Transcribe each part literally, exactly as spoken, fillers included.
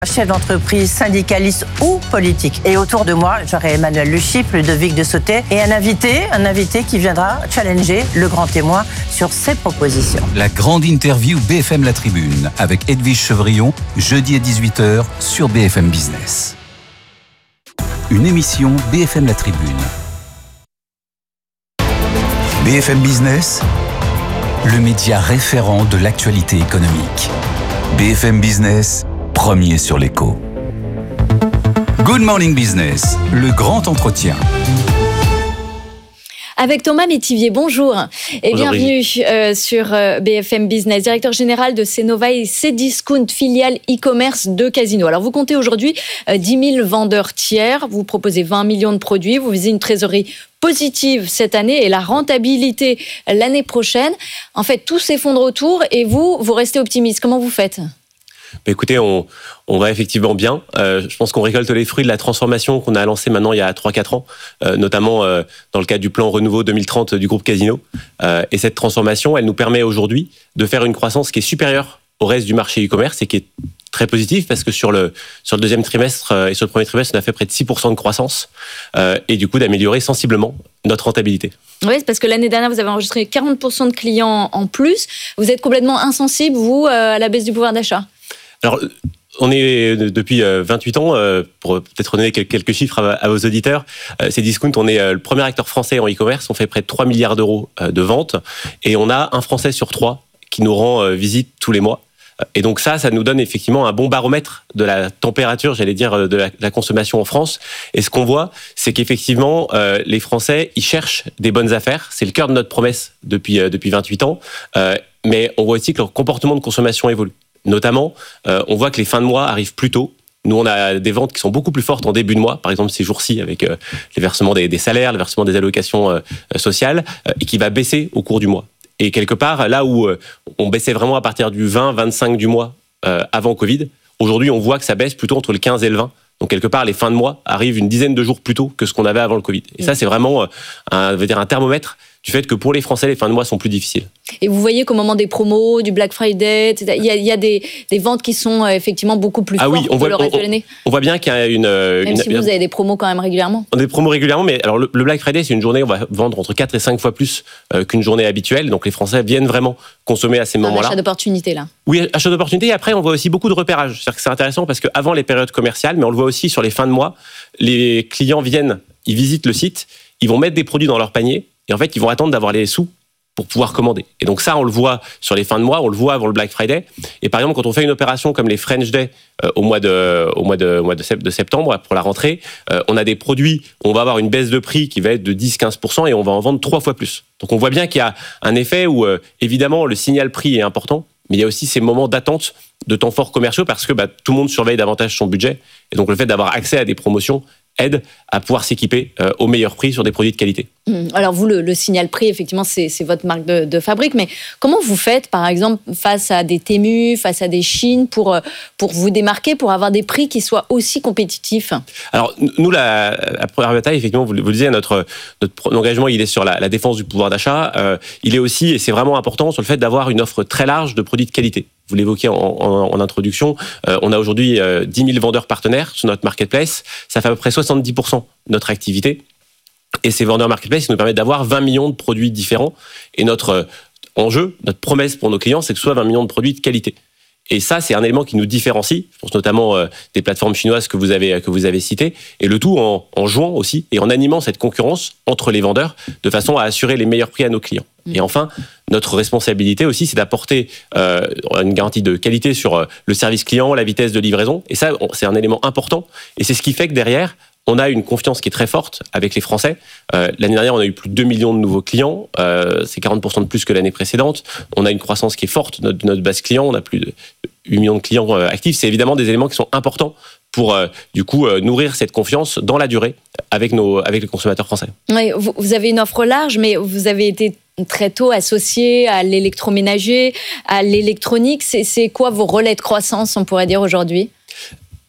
Chef d'entreprise, syndicaliste ou politique. Et autour de moi, j'aurai Emmanuel Luchyp, Ludovic de Sautet et un invité, un invité qui viendra challenger le grand témoin sur ses propositions. La grande interview B F M La Tribune avec Edwige Chevrillon, jeudi à dix-huit heures sur B F M Business. Une émission B F M La Tribune. B F M Business, le média référent de l'actualité économique. B F M Business, premier sur l'écho. Good Morning Business, le grand entretien. Avec Thomas Métivier, bonjour et bonjour bienvenue euh, sur euh, B F M Business, directeur général de Cnova et Cdiscount, filiale e-commerce de Casino. Alors vous comptez aujourd'hui euh, dix mille vendeurs tiers, vous proposez vingt millions de produits, vous visez une trésorerie positive cette année et la rentabilité l'année prochaine. En fait, tout s'effondre autour et vous, vous restez optimiste. Comment vous faites ? Bah écoutez, on, on va effectivement bien. Euh, je pense qu'on récolte les fruits de la transformation qu'on a lancée maintenant il y a trois quatre ans, euh, notamment euh, dans le cadre du plan Renouveau deux mille trente du groupe Casino. Euh, et cette transformation, elle nous permet aujourd'hui de faire une croissance qui est supérieure au reste du marché e-commerce et qui est très positive parce que sur le, sur le deuxième trimestre euh, et sur le premier trimestre, on a fait près de six pour cent de croissance euh, et du coup d'améliorer sensiblement notre rentabilité. Oui, c'est parce que l'année dernière, vous avez enregistré quarante pour cent de clients en plus. Vous êtes complètement insensible, vous, à la baisse du pouvoir d'achat ? Alors, on est depuis vingt-huit ans, pour peut-être donner quelques chiffres à vos auditeurs, Cdiscount, on est le premier acteur français en e-commerce, on fait près de trois milliards d'euros de ventes et on a un Français sur trois qui nous rend visite tous les mois. Et donc ça, ça nous donne effectivement un bon baromètre de la température, j'allais dire, de la, de la consommation en France. Et ce qu'on voit, c'est qu'effectivement, euh, les Français, ils cherchent des bonnes affaires. C'est le cœur de notre promesse depuis, euh, depuis vingt-huit ans. Euh, mais on voit aussi que leur comportement de consommation évolue. Notamment, euh, on voit que les fins de mois arrivent plus tôt. Nous, on a des ventes qui sont beaucoup plus fortes en début de mois, par exemple ces jours-ci, avec euh, les versements des, des salaires, le versement des allocations euh, sociales, euh, et qui va baisser au cours du mois. Et quelque part, là où euh, on baissait vraiment à partir du vingt vingt-cinq du mois euh, avant Covid, aujourd'hui, on voit que ça baisse plutôt entre le quinze et le vingt. Donc, quelque part, les fins de mois arrivent une dizaine de jours plus tôt que ce qu'on avait avant le Covid. Et ça, c'est vraiment un, veut dire un thermomètre du fait que pour les Français, les fins de mois sont plus difficiles. Et vous voyez qu'au moment des promos, du Black Friday, et cetera, il y a, il y a des, des ventes qui sont effectivement beaucoup plus ah fortes oui, on que voit, le reste on, de l'année. On voit bien qu'il y a une... Même une, si vous, une, vous avez des promos quand même régulièrement. On a des promos régulièrement, mais alors le, le Black Friday, c'est une journée où on va vendre entre quatre et cinq fois plus euh, qu'une journée habituelle. Donc les Français viennent vraiment consommer à ces un moments-là. Achat d'opportunité, là. Oui, achat d'opportunité. Et après, on voit aussi beaucoup de repérage. C'est-à-dire que c'est intéressant parce qu'avant les périodes commerciales, mais on le voit aussi sur les fins de mois, les clients viennent, ils visitent le site, ils vont mettre des produits dans leur panier et en fait, ils vont attendre d'avoir les sous pour pouvoir commander. Et donc ça, on le voit sur les fins de mois, on le voit avant le Black Friday. Et par exemple, quand on fait une opération comme les French Day euh, au mois de au mois de au mois de septembre pour la rentrée, euh, on a des produits, on va avoir une baisse de prix qui va être de dix à quinze pour cent et on va en vendre trois fois plus. Donc on voit bien qu'il y a un effet où euh, évidemment le signal prix est important, mais il y a aussi ces moments d'attente de temps forts commerciaux parce que bah, tout le monde surveille davantage son budget. Et donc le fait d'avoir accès à des promotions aide à pouvoir s'équiper euh, au meilleur prix sur des produits de qualité. Alors vous, le, le signal prix, effectivement, c'est, c'est votre marque de, de fabrique, mais comment vous faites, par exemple, face à des Temu, face à des Chine, pour, pour vous démarquer, pour avoir des prix qui soient aussi compétitifs ? Alors, nous, la, la première bataille, effectivement, vous, vous le disiez, notre, notre engagement, il est sur la, la défense du pouvoir d'achat. Euh, il est aussi, et c'est vraiment important, sur le fait d'avoir une offre très large de produits de qualité. Vous l'évoquiez en, en, en introduction, euh, on a aujourd'hui euh, dix mille vendeurs partenaires sur notre marketplace. Ça fait à peu près soixante-dix pour cent de notre activité. Et ces vendeurs marketplace, ils nous permettent d'avoir vingt millions de produits différents. Et notre euh, enjeu, notre promesse pour nos clients, c'est que ce soit vingt millions de produits de qualité. Et ça, c'est un élément qui nous différencie. Je pense notamment euh, des plateformes chinoises que vous avez, que vous avez citées. Et le tout en, en jouant aussi et en animant cette concurrence entre les vendeurs de façon à assurer les meilleurs prix à nos clients. Mmh. Et enfin, notre responsabilité aussi, c'est d'apporter euh, une garantie de qualité sur euh, le service client, la vitesse de livraison. Et ça, on, c'est un élément important. Et c'est ce qui fait que derrière, on a une confiance qui est très forte avec les Français. Euh, l'année dernière, on a eu plus de deux millions de nouveaux clients. Euh, c'est quarante pour cent de plus que l'année précédente. On a une croissance qui est forte de notre, notre base client. On a plus de huit millions de clients euh, actifs. C'est évidemment des éléments qui sont importants pour, euh, du coup, euh, nourrir cette confiance dans la durée avec, nos, avec les consommateurs français. Oui, vous, vous avez une offre large, mais vous avez été très tôt associé à l'électroménager, à l'électronique. C'est, c'est quoi vos relais de croissance, on pourrait dire, aujourd'hui ?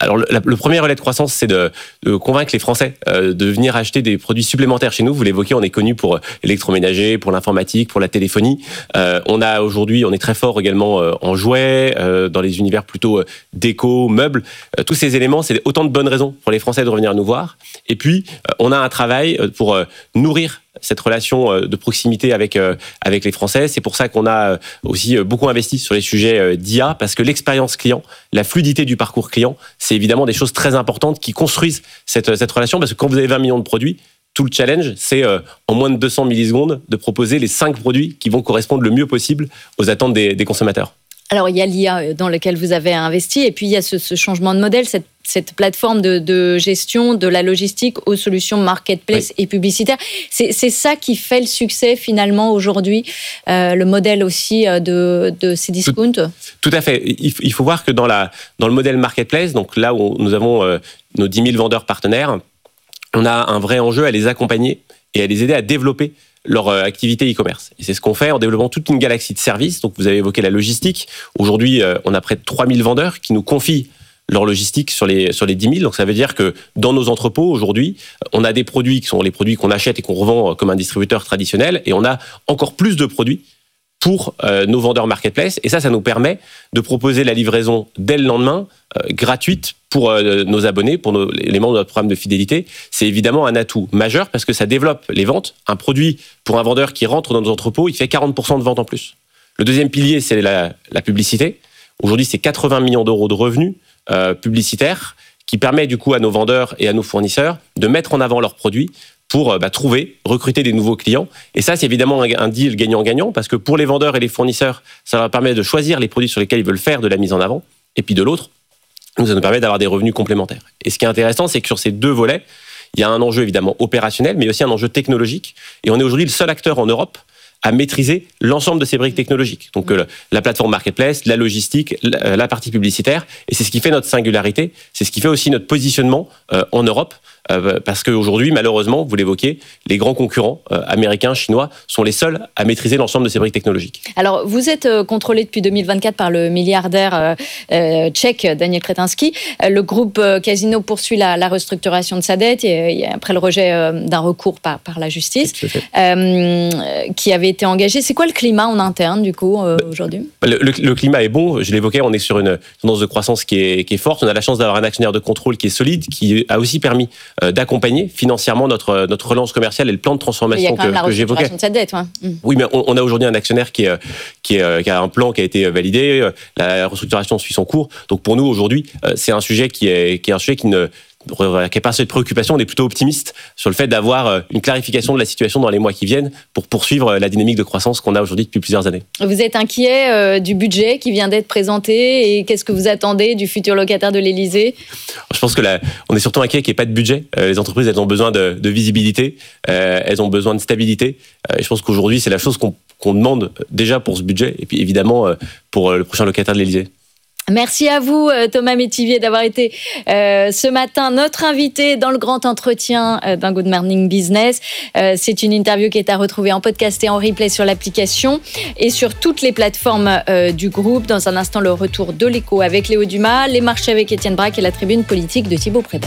Alors le, le premier relais de croissance, c'est de, de convaincre les Français euh, de venir acheter des produits supplémentaires chez nous. Vous l'évoquez, on est connu pour l'électroménager, pour l'informatique, pour la téléphonie. Euh, on a aujourd'hui, on est très fort également euh, en jouets, euh, dans les univers plutôt euh, déco, meubles. Euh, tous ces éléments, c'est autant de bonnes raisons pour les Français de revenir nous voir. Et puis, euh, on a un travail pour euh, nourrir cette relation de proximité avec avec les Français. C'est pour ça qu'on a aussi beaucoup investi sur les sujets d'I A, parce que l'expérience client, la fluidité du parcours client, c'est évidemment des choses très importantes qui construisent cette cette relation, parce que quand vous avez vingt millions de produits, tout le challenge, c'est euh, en moins de deux cents millisecondes de proposer les cinq produits qui vont correspondre le mieux possible aux attentes des, des consommateurs. Alors, il y a l'I A dans lequel vous avez investi, et puis il y a ce, ce changement de modèle, cette, cette plateforme de, de gestion de la logistique aux solutions marketplace oui. et publicitaires. C'est, c'est ça qui fait le succès finalement aujourd'hui, euh, le modèle aussi de, de Cdiscount. Tout, tout à fait. Il, il faut voir que dans, la, dans le modèle marketplace, donc là où nous avons euh, nos dix mille vendeurs partenaires, on a un vrai enjeu à les accompagner et à les aider à développer leur activité e-commerce. Et c'est ce qu'on fait en développant toute une galaxie de services. Donc, vous avez évoqué la logistique. Aujourd'hui, on a près de trois mille vendeurs qui nous confient leur logistique sur les, sur les dix mille. Donc, ça veut dire que dans nos entrepôts, aujourd'hui, on a des produits qui sont les produits qu'on achète et qu'on revend comme un distributeur traditionnel. Et on a encore plus de produits pour euh, nos vendeurs marketplace. Et ça, ça nous permet de proposer la livraison dès le lendemain, euh, gratuite pour euh, nos abonnés, pour nos, les membres de notre programme de fidélité. C'est évidemment un atout majeur parce que ça développe les ventes. Un produit pour un vendeur qui rentre dans nos entrepôts, il fait quarante pour cent de ventes en plus. Le deuxième pilier, c'est la, la publicité. Aujourd'hui, c'est quatre-vingts millions d'euros de revenus euh, publicitaires qui permet du coup à nos vendeurs et à nos fournisseurs de mettre en avant leurs produits pour bah, trouver, recruter des nouveaux clients. Et ça, c'est évidemment un deal gagnant-gagnant, parce que pour les vendeurs et les fournisseurs, ça leur permet de choisir les produits sur lesquels ils veulent faire de la mise en avant. Et puis de l'autre, nous, ça nous permet d'avoir des revenus complémentaires. Et ce qui est intéressant, c'est que sur ces deux volets, il y a un enjeu évidemment opérationnel, mais aussi un enjeu technologique. Et on est aujourd'hui le seul acteur en Europe à maîtriser l'ensemble de ces briques technologiques. Donc euh, la plateforme marketplace, la logistique, la, la partie publicitaire. Et c'est ce qui fait notre singularité, c'est ce qui fait aussi notre positionnement euh, en Europe. Euh, parce qu'aujourd'hui, malheureusement, vous l'évoquez, les grands concurrents euh, américains, chinois, sont les seuls à maîtriser l'ensemble de ces briques technologiques. Alors, vous êtes euh, contrôlé depuis deux mille vingt-quatre par le milliardaire euh, euh, tchèque Daniel Kretinsky. Euh, le groupe euh, Casino poursuit la, la restructuration de sa dette et, et après le rejet euh, d'un recours par, par la justice euh, qui avait été engagé. C'est quoi le climat en interne, du coup, euh, bah, aujourd'hui ? le, le, le climat est bon. Je l'évoquais, on est sur une tendance de croissance qui est, qui est forte. On a la chance d'avoir un actionnaire de contrôle qui est solide, qui a aussi permis d'accompagner financièrement notre, notre relance commerciale et le plan de transformation que, que j'évoquais. De cette dette, ouais. mmh. Oui, mais on, on a aujourd'hui un actionnaire qui, est, qui, est, qui a un plan qui a été validé, la restructuration suit son cours. Donc pour nous, aujourd'hui, c'est un sujet qui est, qui est un sujet qui ne qui n'est pas cette préoccupation, on est plutôt optimiste sur le fait d'avoir une clarification de la situation dans les mois qui viennent pour poursuivre la dynamique de croissance qu'on a aujourd'hui depuis plusieurs années. Vous êtes inquiet euh, du budget qui vient d'être présenté et qu'est-ce que vous attendez du futur locataire de l'Élysée ? Je pense que là, on est surtout inquiet qu'il n'y ait pas de budget. Euh, les entreprises, elles ont besoin de, de visibilité, euh, elles ont besoin de stabilité. Euh, et je pense qu'aujourd'hui, c'est la chose qu'on, qu'on demande déjà pour ce budget et puis évidemment euh, pour le prochain locataire de l'Élysée. Merci à vous, Thomas Métivier, d'avoir été euh, ce matin notre invité dans le grand entretien euh, d'un Good Morning Business. Euh, c'est une interview qui est à retrouver en podcast et en replay sur l'application et sur toutes les plateformes euh, du groupe. Dans un instant, le retour de l'écho avec Léo Dumas, les marchés avec Étienne Braque et la tribune politique de Thibaut Prébet.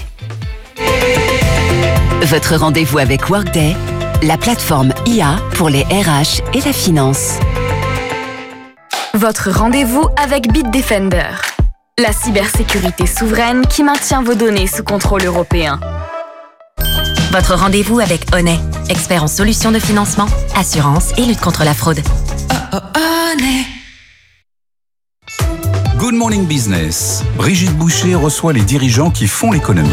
Votre rendez-vous avec Workday, la plateforme I A pour les R H et la finance. Votre rendez-vous avec Bitdefender, la cybersécurité souveraine qui maintient vos données sous contrôle européen. Votre rendez-vous avec Honnet, expert en solutions de financement, assurance et lutte contre la fraude. Oh, oh, Honnet. Good Morning Business. Brigitte Boucher reçoit les dirigeants qui font l'économie.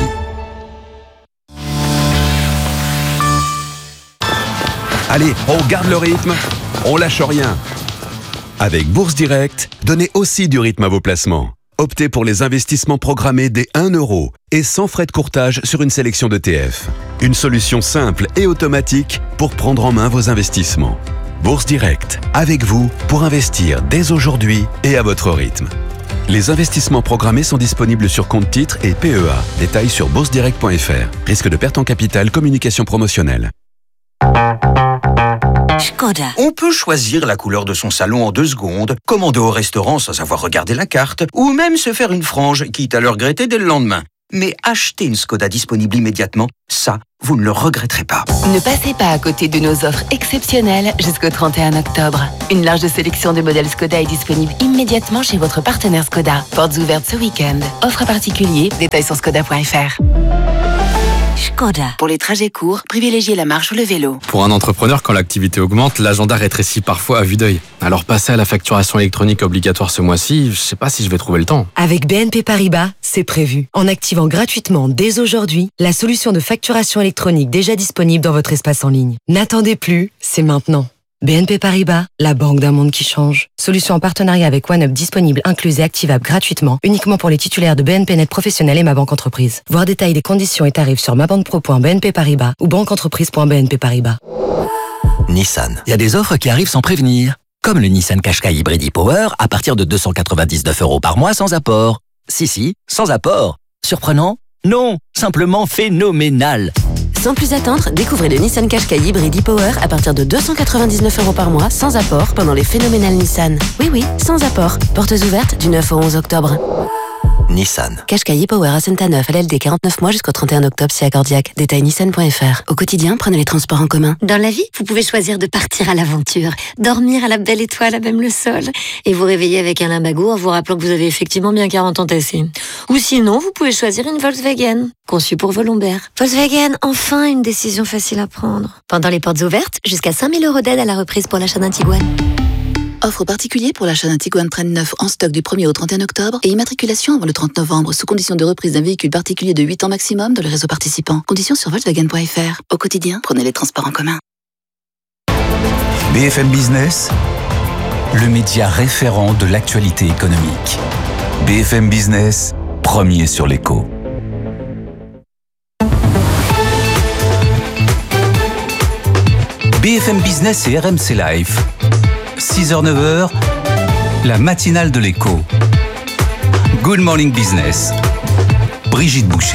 Allez, on garde le rythme, on lâche rien. Avec Bourse Direct, donnez aussi du rythme à vos placements. Optez pour les investissements programmés dès un euro et sans frais de courtage sur une sélection d'E T F. Une solution simple et automatique pour prendre en main vos investissements. Bourse Direct, avec vous pour investir dès aujourd'hui et à votre rythme. Les investissements programmés sont disponibles sur compte titre et P E A. Détails sur bourse direct point f r. Risque de perte en capital, communication promotionnelle. Škoda. On peut choisir la couleur de son salon en deux secondes, commander au restaurant sans avoir regardé la carte, ou même se faire une frange, quitte à le regretter dès le lendemain. Mais acheter une Škoda disponible immédiatement, ça, vous ne le regretterez pas. Ne passez pas à côté de nos offres exceptionnelles jusqu'au trente et un octobre. Une large sélection de modèles Škoda est disponible immédiatement chez votre partenaire Škoda. Portes ouvertes ce week-end. Offre particulier, détails sur škoda point f r. Škoda. Pour les trajets courts, privilégiez la marche ou le vélo. Pour un entrepreneur, quand l'activité augmente, l'agenda rétrécit parfois à vue d'œil. Alors passer à la facturation électronique obligatoire ce mois-ci, je sais pas si je vais trouver le temps. Avec B N P Paribas, c'est prévu. En activant gratuitement dès aujourd'hui la solution de facturation électronique déjà disponible dans votre espace en ligne. N'attendez plus, c'est maintenant. B N P Paribas, la banque d'un monde qui change. Solution en partenariat avec OneUp disponible, incluse et activable gratuitement, uniquement pour les titulaires de B N P Net Professionnel et Ma Banque Entreprise. Voir détails des conditions et tarifs sur mabanque pro point b n p paribas ou banqueentreprise point b n p paribas. Nissan. Il y a des offres qui arrivent sans prévenir. Comme le Nissan Qashqai Hybrid e-Power à partir de deux cent quatre-vingt-dix-neuf euros par mois sans apport. Si, si, sans apport. Surprenant? Non, simplement phénoménal. Sans plus attendre, découvrez le Nissan Qashqai Hybrid e-Power à partir de deux cent quatre-vingt-dix-neuf euros par mois sans apport pendant les phénoménales Nissan. Oui, oui, sans apport. Portes ouvertes du neuf au onze octobre. Nissan. Qashqai e-Power à Saint-Aneuf, L L D quarante-neuf mois jusqu'au trente et un octobre si accordiaque. Détail nissan point f r. Au quotidien, prenez les transports en commun. Dans la vie, vous pouvez choisir de partir à l'aventure, dormir à la belle étoile à même le sol, et vous réveiller avec un limbago en vous rappelant que vous avez effectivement bien quarante ans tassés. Ou sinon, vous pouvez choisir une Volkswagen, conçue pour vos lombaires. Volkswagen, enfin une décision facile à prendre. Pendant les portes ouvertes, jusqu'à cinq mille euros d'aide à la reprise pour l'achat d'un Tiguan. Offre particulier pour l'achat d'un Tiguan Trend neuf en stock du premier au trente et un octobre et immatriculation avant le trente novembre sous condition de reprise d'un véhicule particulier de huit ans maximum dans le réseau participant. Conditions sur volkswagen point f r. Au quotidien, prenez les transports en commun. B F M Business, le média référent de l'actualité économique. B F M Business, premier sur l'écho. B F M Business et R M C Life. six heures neuf heures, la matinale de l'écho. Good Morning Business. Brigitte Boucher.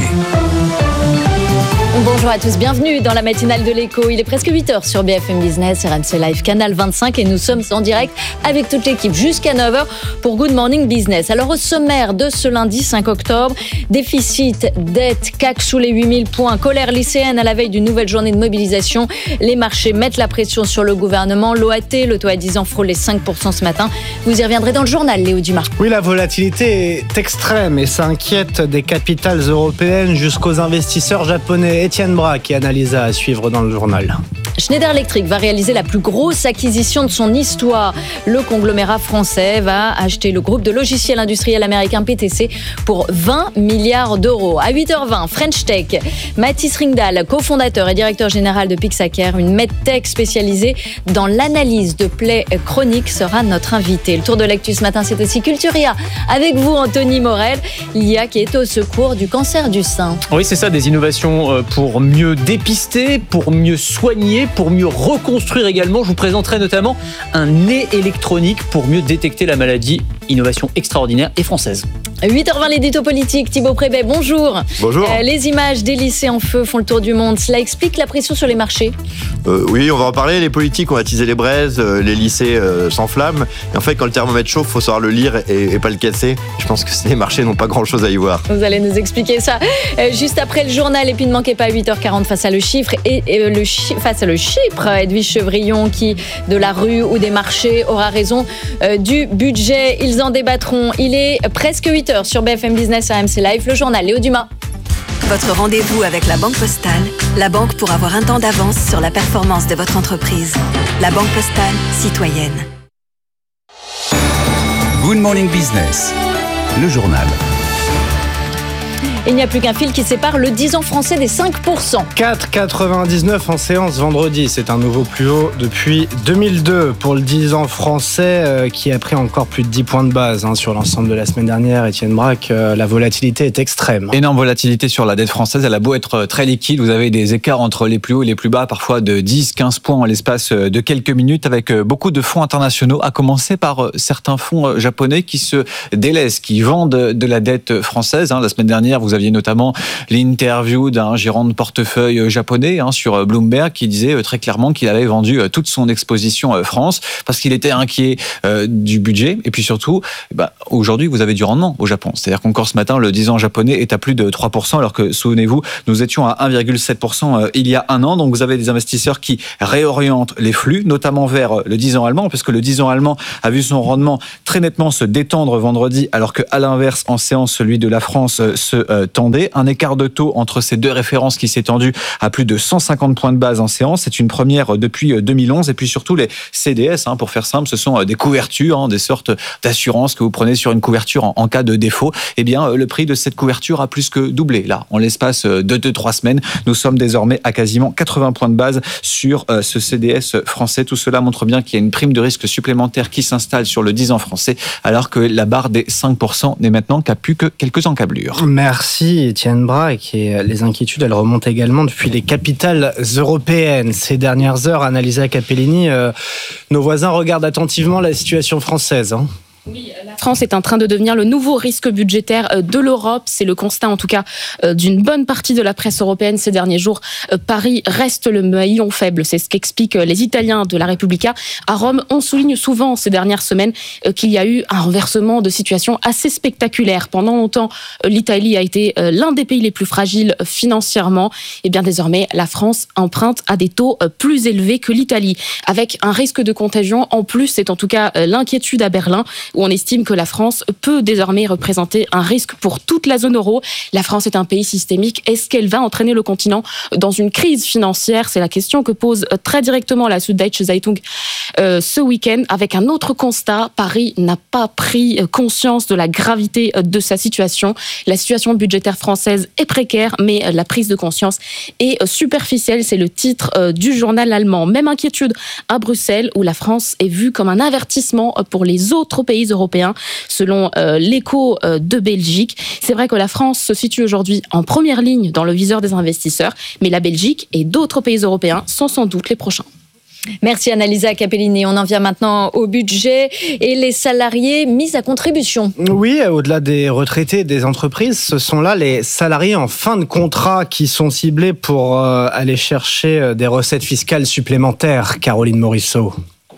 Bonjour à tous, bienvenue dans la matinale de l'écho. Il est presque huit heures sur B F M Business, R M C Live, Canal vingt-cinq et nous sommes en direct avec toute l'équipe jusqu'à neuf heures pour Good Morning Business. Alors au sommaire de ce lundi cinq octobre, déficit, dette, C A C sous les huit mille points, colère lycéenne à la veille d'une nouvelle journée de mobilisation. Les marchés mettent la pression sur le gouvernement. L'O A T, le taux à dix ans, frôle les cinq pour cent ce matin. Vous y reviendrez dans le journal, Léo Dumas. Oui, la volatilité est extrême et ça inquiète des capitales européennes jusqu'aux investisseurs japonais. Étienne Braque qui analyse à suivre dans le journal. Schneider Electric va réaliser la plus grosse acquisition de son histoire. Le conglomérat français va acheter le groupe de logiciels industriels américain P T C pour vingt milliards d'euros. À huit heures vingt, French Tech. Mathis Ringdahl, cofondateur et directeur général de Pixacare, une medtech spécialisée dans l'analyse de plaies chroniques, sera notre invité. Le tour de l'actu ce matin, c'est aussi Culturia. Avec vous, Anthony Morel, l'I A qui est au secours du cancer du sein. Oui, c'est ça, des innovations pour mieux dépister, pour mieux soigner, pour mieux reconstruire également. Je vous présenterai notamment un nez électronique pour mieux détecter la maladie. Innovation extraordinaire et française. huit heures vingt, l'édito politique. Thibaut Prébet, bonjour. Bonjour. Euh, les images des lycées en feu font le tour du monde. Cela explique la pression sur les marchés. euh, Oui, on va en parler. Les politiques ont attisé les braises, euh, les lycées euh, s'enflamment. Et en fait, quand le thermomètre chauffe, il faut savoir le lire et, et pas le casser. Je pense que les marchés n'ont pas grand-chose à y voir. Vous allez nous expliquer ça euh, juste après le journal. Et puis ne manquez pas à huit heures quarante face à le chiffre et, et le chi- face à le Chypre. Edwige Chevrillon qui, de la rue ou des marchés, aura raison euh, du budget. Ils en débattront. Il est presque huit heures sur B F M Business, R M C Live, le journal. Léo Dumas. Votre rendez-vous avec la Banque Postale, la banque pour avoir un temps d'avance sur la performance de votre entreprise. La Banque Postale, citoyenne. Good Morning Business, le journal. Il n'y a plus qu'un fil qui sépare le dix ans français des cinq pour cent. quatre virgule quatre-vingt-dix-neuf en séance vendredi. C'est un nouveau plus haut depuis deux mille deux pour le dix ans français euh, qui a pris encore plus de dix points de base hein, sur l'ensemble de la semaine dernière. Étienne Braque, euh, la volatilité est extrême. Énorme volatilité sur la dette française. Elle a beau être très liquide. Vous avez des écarts entre les plus hauts et les plus bas, parfois de dix à quinze points en l'espace de quelques minutes avec beaucoup de fonds internationaux, à commencer par certains fonds japonais qui se délaissent, qui vendent de la dette française. La semaine dernière, vous aviez notamment l'interview d'un gérant de portefeuille japonais hein, sur Bloomberg qui disait très clairement qu'il avait vendu toute son exposition France parce qu'il était inquiet euh, du budget. Et puis surtout, bah, aujourd'hui, vous avez du rendement au Japon. C'est-à-dire qu'encore ce matin, le dix ans japonais est à plus de trois pour cent, alors que, souvenez-vous, nous étions à un virgule sept pour cent euh, il y a un an. Donc vous avez des investisseurs qui réorientent les flux, notamment vers le dix ans allemand, parce que le dix ans allemand a vu son rendement très nettement se détendre vendredi, alors qu'à l'inverse, en séance, celui de la France euh, se euh, tendait. Un écart de taux entre ces deux références qui s'est tendu à plus de cent cinquante points de base en séance. C'est une première depuis deux mille onze. Et puis surtout, les C D S, hein, pour faire simple, ce sont des couvertures, hein, des sortes d'assurances que vous prenez sur une couverture en, en cas de défaut. Eh bien, le prix de cette couverture a plus que doublé. Là, en l'espace de deux trois semaines, nous sommes désormais à quasiment quatre-vingts points de base sur euh, ce C D S français. Tout cela montre bien qu'il y a une prime de risque supplémentaire qui s'installe sur le dix ans français, alors que la barre des cinq pour cent n'est maintenant qu'à plus que quelques encablures. Merci Étienne Braque. Et les inquiétudes, elles remontent également depuis les capitales européennes. Ces dernières heures, Annalisa Capellini, euh, nos voisins regardent attentivement la situation française. Hein. Oui, la France est en train de devenir le nouveau risque budgétaire de l'Europe. C'est le constat, en tout cas, d'une bonne partie de la presse européenne ces derniers jours. Paris reste le maillon faible. C'est ce qu'expliquent les Italiens de la Repubblica. À Rome, on souligne souvent ces dernières semaines qu'il y a eu un renversement de situation assez spectaculaire. Pendant longtemps, l'Italie a été l'un des pays les plus fragiles financièrement. Et bien désormais, la France emprunte à des taux plus élevés que l'Italie. Avec un risque de contagion, en plus, c'est en tout cas l'inquiétude à Berlin, où on estime que la France peut désormais représenter un risque pour toute la zone euro. La France est un pays systémique. Est-ce qu'elle va entraîner le continent dans une crise financière ? C'est la question que pose très directement la Süddeutsche Zeitung euh, ce week-end, avec un autre constat. Paris n'a pas pris conscience de la gravité de sa situation. La situation budgétaire française est précaire, mais la prise de conscience est superficielle. C'est le titre du journal allemand. Même inquiétude à Bruxelles, où la France est vue comme un avertissement pour les autres pays européens, selon euh, l'écho euh, de Belgique. C'est vrai que la France se situe aujourd'hui en première ligne dans le viseur des investisseurs, mais la Belgique et d'autres pays européens sont sans doute les prochains. Merci Annalisa Capellini. On en vient maintenant au budget et les salariés mis à contribution. Oui, au-delà des retraités et des entreprises, ce sont là les salariés en fin de contrat qui sont ciblés pour euh, aller chercher des recettes fiscales supplémentaires. Caroline Morisseau.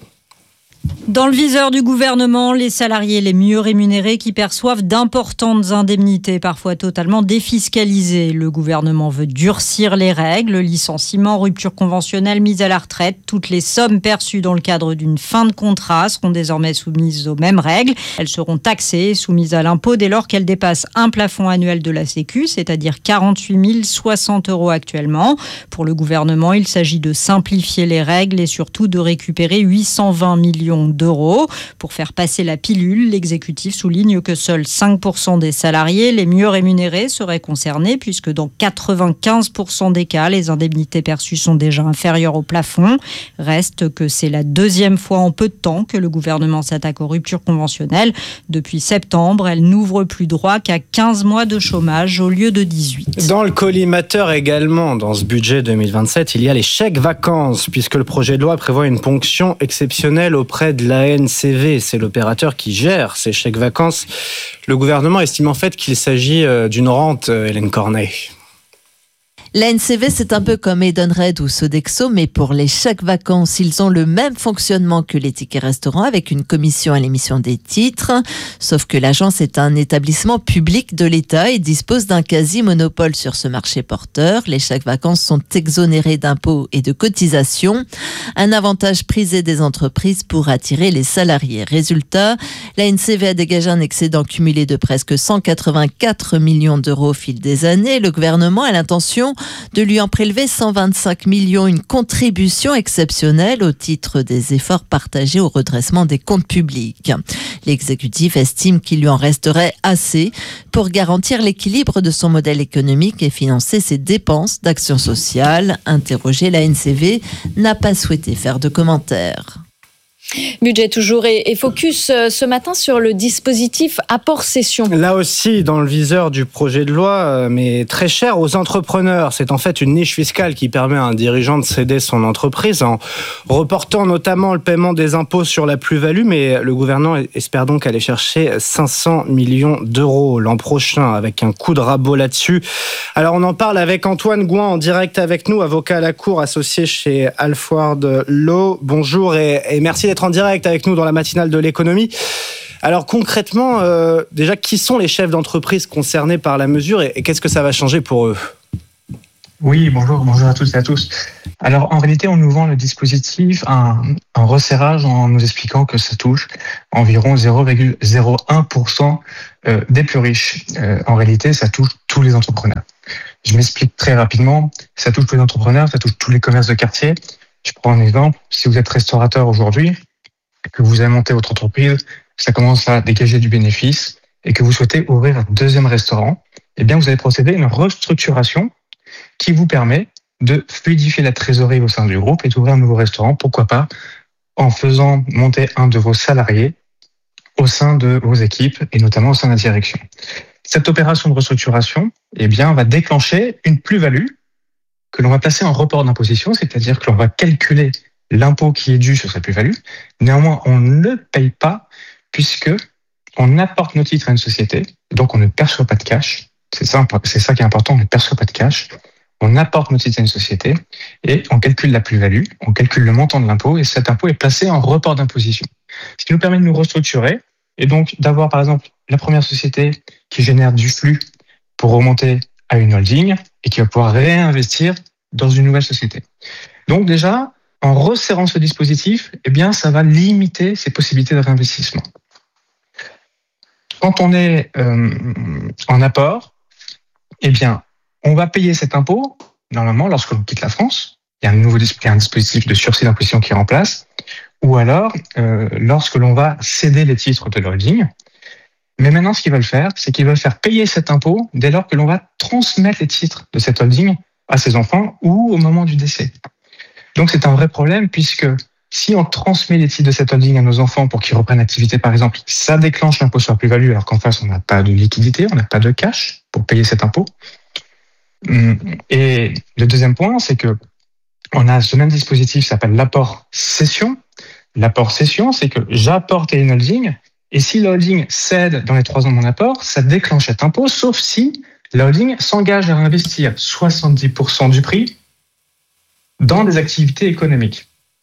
Dans le viseur du gouvernement, les salariés les mieux rémunérés qui perçoivent d'importantes indemnités, parfois totalement défiscalisées. Le gouvernement veut durcir les règles, licenciement, rupture conventionnelle, mise à la retraite. Toutes les sommes perçues dans le cadre d'une fin de contrat seront désormais soumises aux mêmes règles. Elles seront taxées et soumises à l'impôt dès lors qu'elles dépassent un plafond annuel de la Sécu, c'est-à-dire quarante-huit mille soixante euros actuellement. Pour le gouvernement, il s'agit de simplifier les règles et surtout de récupérer huit cent vingt millions d'euros. Pour faire passer la pilule, l'exécutif souligne que seuls cinq pour cent des salariés les mieux rémunérés seraient concernés, puisque dans quatre-vingt-quinze pour cent des cas, les indemnités perçues sont déjà inférieures au plafond. Reste que c'est la deuxième fois en peu de temps que le gouvernement s'attaque aux ruptures conventionnelles. Depuis septembre, elle n'ouvre plus droit qu'à quinze mois de chômage au lieu de dix-huit. Dans le collimateur également, dans ce budget deux mille vingt-sept, il y a les chèques vacances, puisque le projet de loi prévoit une ponction exceptionnelle auprès de l'A N C V. C'est l'opérateur qui gère ces chèques vacances. Le gouvernement estime en fait qu'il s'agit d'une rente, Hélène Cornet. L'A N C V, c'est un peu comme Edenred ou Sodexo, mais pour les chèques vacances, ils ont le même fonctionnement que les tickets restaurants, avec une commission à l'émission des titres. Sauf que l'agence est un établissement public de l'État et dispose d'un quasi-monopole sur ce marché porteur. Les chèques vacances sont exonérés d'impôts et de cotisations. Un avantage prisé des entreprises pour attirer les salariés. Résultat, l'A N C V a dégagé un excédent cumulé de presque cent quatre-vingt-quatre millions d'euros au fil des années. Le gouvernement a l'intention de lui en prélever cent vingt-cinq millions, une contribution exceptionnelle au titre des efforts partagés au redressement des comptes publics. L'exécutif estime qu'il lui en resterait assez pour garantir l'équilibre de son modèle économique et financer ses dépenses d'action sociale. Interrogé, l'A N C V n'a pas souhaité faire de commentaires. Budget toujours et, et focus euh, ce matin sur le dispositif apport-cession. Là aussi, dans le viseur du projet de loi, euh, mais très cher aux entrepreneurs. C'est en fait une niche fiscale qui permet à un dirigeant de céder son entreprise en reportant notamment le paiement des impôts sur la plus-value. Mais le gouvernement espère donc aller chercher cinq cents millions d'euros l'an prochain avec un coup de rabot là-dessus. Alors on en parle avec Antoine Gouin en direct avec nous, avocat à la Cour, associé chez Alford Law. Bonjour et, et merci d'être en direct avec nous dans la matinale de l'économie. Alors concrètement, euh, déjà, qui sont les chefs d'entreprise concernés par la mesure et, et qu'est-ce que ça va changer pour eux ? Oui, bonjour, bonjour à tous et à tous. Alors en réalité, on nous vend le dispositif un, un resserrage en nous expliquant que ça touche environ zéro virgule zéro un pour cent des plus riches. Euh, en réalité, ça touche tous les entrepreneurs. Je m'explique très rapidement. Ça touche tous les entrepreneurs, ça touche tous les commerces de quartier. Je prends un exemple. Si vous êtes restaurateur aujourd'hui, que vous avez monté votre entreprise, ça commence à dégager du bénéfice et que vous souhaitez ouvrir un deuxième restaurant, eh bien, vous allez procéder à une restructuration qui vous permet de fluidifier la trésorerie au sein du groupe et d'ouvrir un nouveau restaurant. Pourquoi pas en faisant monter un de vos salariés au sein de vos équipes et notamment au sein de la direction. Cette opération de restructuration, eh bien, va déclencher une plus-value que l'on va placer en report d'imposition, c'est-à-dire que l'on va calculer l'impôt qui est dû sur cette plus-value. Néanmoins, on ne paye pas puisque on apporte nos titres à une société, donc on ne perçoit pas de cash. C'est ça, c'est ça qui est important, on ne perçoit pas de cash. On apporte nos titres à une société et on calcule la plus-value, on calcule le montant de l'impôt et cet impôt est placé en report d'imposition. Ce qui nous permet de nous restructurer et donc d'avoir par exemple la première société qui génère du flux pour remonter à une holding et qui va pouvoir réinvestir dans une nouvelle société. Donc déjà, en resserrant ce dispositif, eh bien, ça va limiter ces possibilités de réinvestissement. Quand on est euh, en apport, eh bien, on va payer cet impôt, normalement, lorsque l'on quitte la France. Il y a un nouveau il y a un dispositif de sursis d'imposition qui est en place. Ou alors, euh, lorsque l'on va céder les titres de l'holding. Mais maintenant, ce qu'ils veulent faire, c'est qu'ils veulent faire payer cet impôt dès lors que l'on va transmettre les titres de cette holding à ses enfants ou au moment du décès. Donc c'est un vrai problème puisque si on transmet les titres de cette holding à nos enfants pour qu'ils reprennent l'activité par exemple, ça déclenche l'impôt sur la plus-value alors qu'en face on n'a pas de liquidité, on n'a pas de cash pour payer cet impôt. Et le deuxième point, c'est que on a ce même dispositif qui s'appelle l'apport-cession. L'apport-cession, c'est que j'apporte à une holding et si la holding cède dans les trois ans de mon apport, ça déclenche cet impôt sauf si la holding s'engage à investir soixante-dix pour cent du prix dans des activités économiques.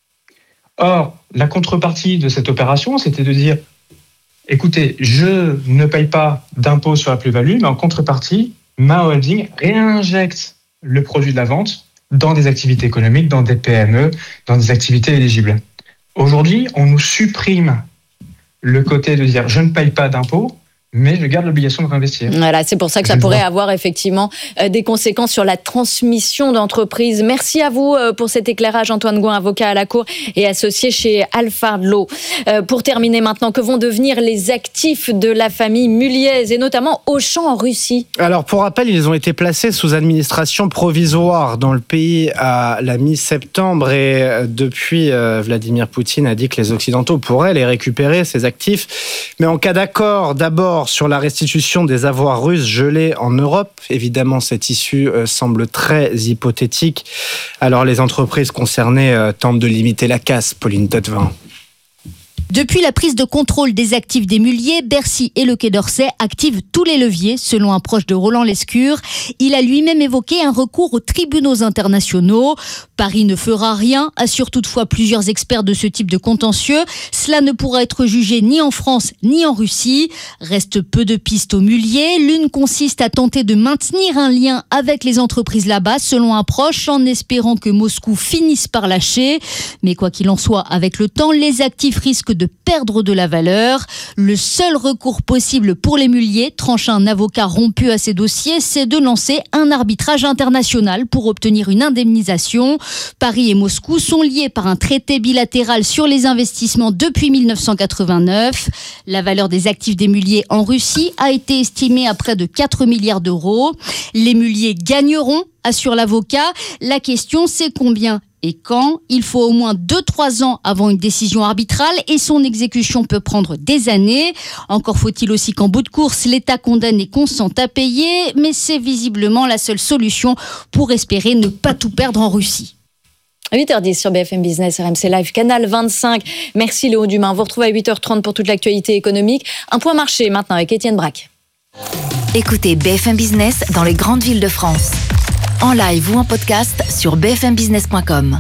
Or, la contrepartie de cette opération, c'était de dire, écoutez, je ne paye pas d'impôt sur la plus-value, mais en contrepartie, ma holding réinjecte le produit de la vente dans des activités économiques, dans des P M E, dans des activités éligibles. Aujourd'hui, on nous supprime le côté de dire, je ne paye pas d'impôt, mais je garde l'obligation de réinvestir. Voilà, c'est pour ça que ça pourrait avoir effectivement des conséquences sur la transmission d'entreprise. Merci à vous pour cet éclairage, Antoine Gouin, avocat à la Cour et associé chez Alfard Law. Pour terminer maintenant, que vont devenir les actifs de la famille Muliez et notamment Auchan en Russie ? Alors pour rappel, ils ont été placés sous administration provisoire dans le pays à la mi-septembre et depuis, Vladimir Poutine a dit que les Occidentaux pourraient les récupérer, ces actifs, mais en cas d'accord d'abord sur la restitution des avoirs russes gelés en Europe. Évidemment, cette issue euh, semble très hypothétique. Alors, les entreprises concernées euh, tentent de limiter la casse, Pauline Tadevin. Depuis la prise de contrôle des actifs des Muliez, Bercy et le Quai d'Orsay activent tous les leviers, selon un proche de Roland Lescure. Il a lui-même évoqué un recours aux tribunaux internationaux. Paris ne fera rien, assurent toutefois plusieurs experts de ce type de contentieux. Cela ne pourra être jugé ni en France ni en Russie. Reste peu de pistes aux Muliez. L'une consiste à tenter de maintenir un lien avec les entreprises là-bas, selon un proche, en espérant que Moscou finisse par lâcher. Mais quoi qu'il en soit, avec le temps, les actifs risquent de perdre de la valeur. Le seul recours possible pour les Muliez, tranche un avocat rompu à ces dossiers, c'est de lancer un arbitrage international pour obtenir une indemnisation. Paris et Moscou sont liés par un traité bilatéral sur les investissements depuis mille neuf cent quatre-vingt-neuf. La valeur des actifs des Muliez en Russie a été estimée à près de quatre milliards d'euros. Les Muliez gagneront, assure l'avocat. La question, c'est combien et quand. Il faut au moins deux à trois ans avant une décision arbitrale et son exécution peut prendre des années. Encore faut-il aussi qu'en bout de course, l'État condamné consente à payer, mais c'est visiblement la seule solution pour espérer ne pas tout perdre en Russie. huit heures dix sur B F M Business, R M C Live, Canal vingt-cinq. Merci Léo Dumas. On vous retrouve à huit heures trente pour toute l'actualité économique. Un point marché maintenant avec Étienne Braque. Écoutez B F M Business dans les grandes villes de France. En live ou en podcast sur b f m business point com.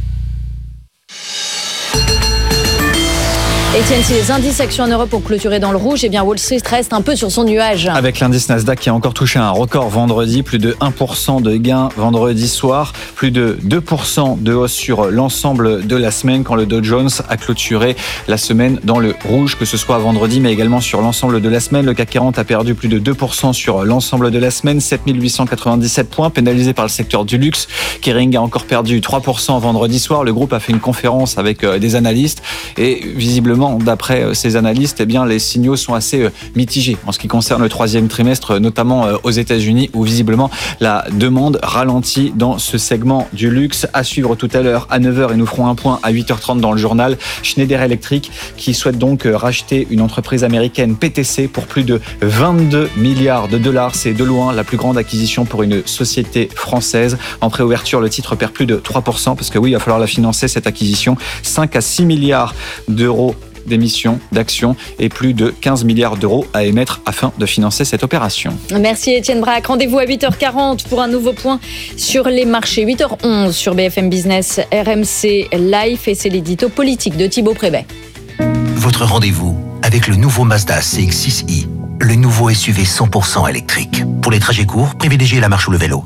Étienne, si les indices actions en Europe ont clôturé dans le rouge, eh bien Wall Street reste un peu sur son nuage. Avec l'indice Nasdaq qui a encore touché un record vendredi, plus de un pour cent de gains vendredi soir, plus de deux pour cent de hausse sur l'ensemble de la semaine quand le Dow Jones a clôturé la semaine dans le rouge, que ce soit vendredi mais également sur l'ensemble de la semaine. Le C A C quarante a perdu plus de deux pour cent sur l'ensemble de la semaine, sept mille huit cent quatre-vingt-dix-sept points, pénalisé par le secteur du luxe. Kering a encore perdu trois pour cent vendredi soir. Le groupe a fait une conférence avec des analystes et visiblement, d'après ces analystes, eh bien, les signaux sont assez mitigés en ce qui concerne le troisième trimestre, notamment aux États-Unis, où visiblement la demande ralentit dans ce segment du luxe. À suivre tout à l'heure à neuf heures et nous ferons un point à huit heures trente dans le journal. Schneider Electric qui souhaite donc racheter une entreprise américaine P T C pour plus de vingt-deux milliards de dollars. C'est de loin la plus grande acquisition pour une société française. En préouverture, le titre perd plus de trois pour cent parce que oui, il va falloir la financer cette acquisition. cinq à six milliards d'euros d'émissions d'actions et plus de quinze milliards d'euros à émettre afin de financer cette opération. Merci Étienne Braque. Rendez-vous à huit heures quarante pour un nouveau point sur les marchés. huit heures onze sur B F M Business, R M C Live et c'est l'édito politique de Thibaut Prébet. Votre rendez-vous avec le nouveau Mazda C X six i, le nouveau S U V cent pour cent électrique. Pour les trajets courts, privilégiez la marche ou le vélo.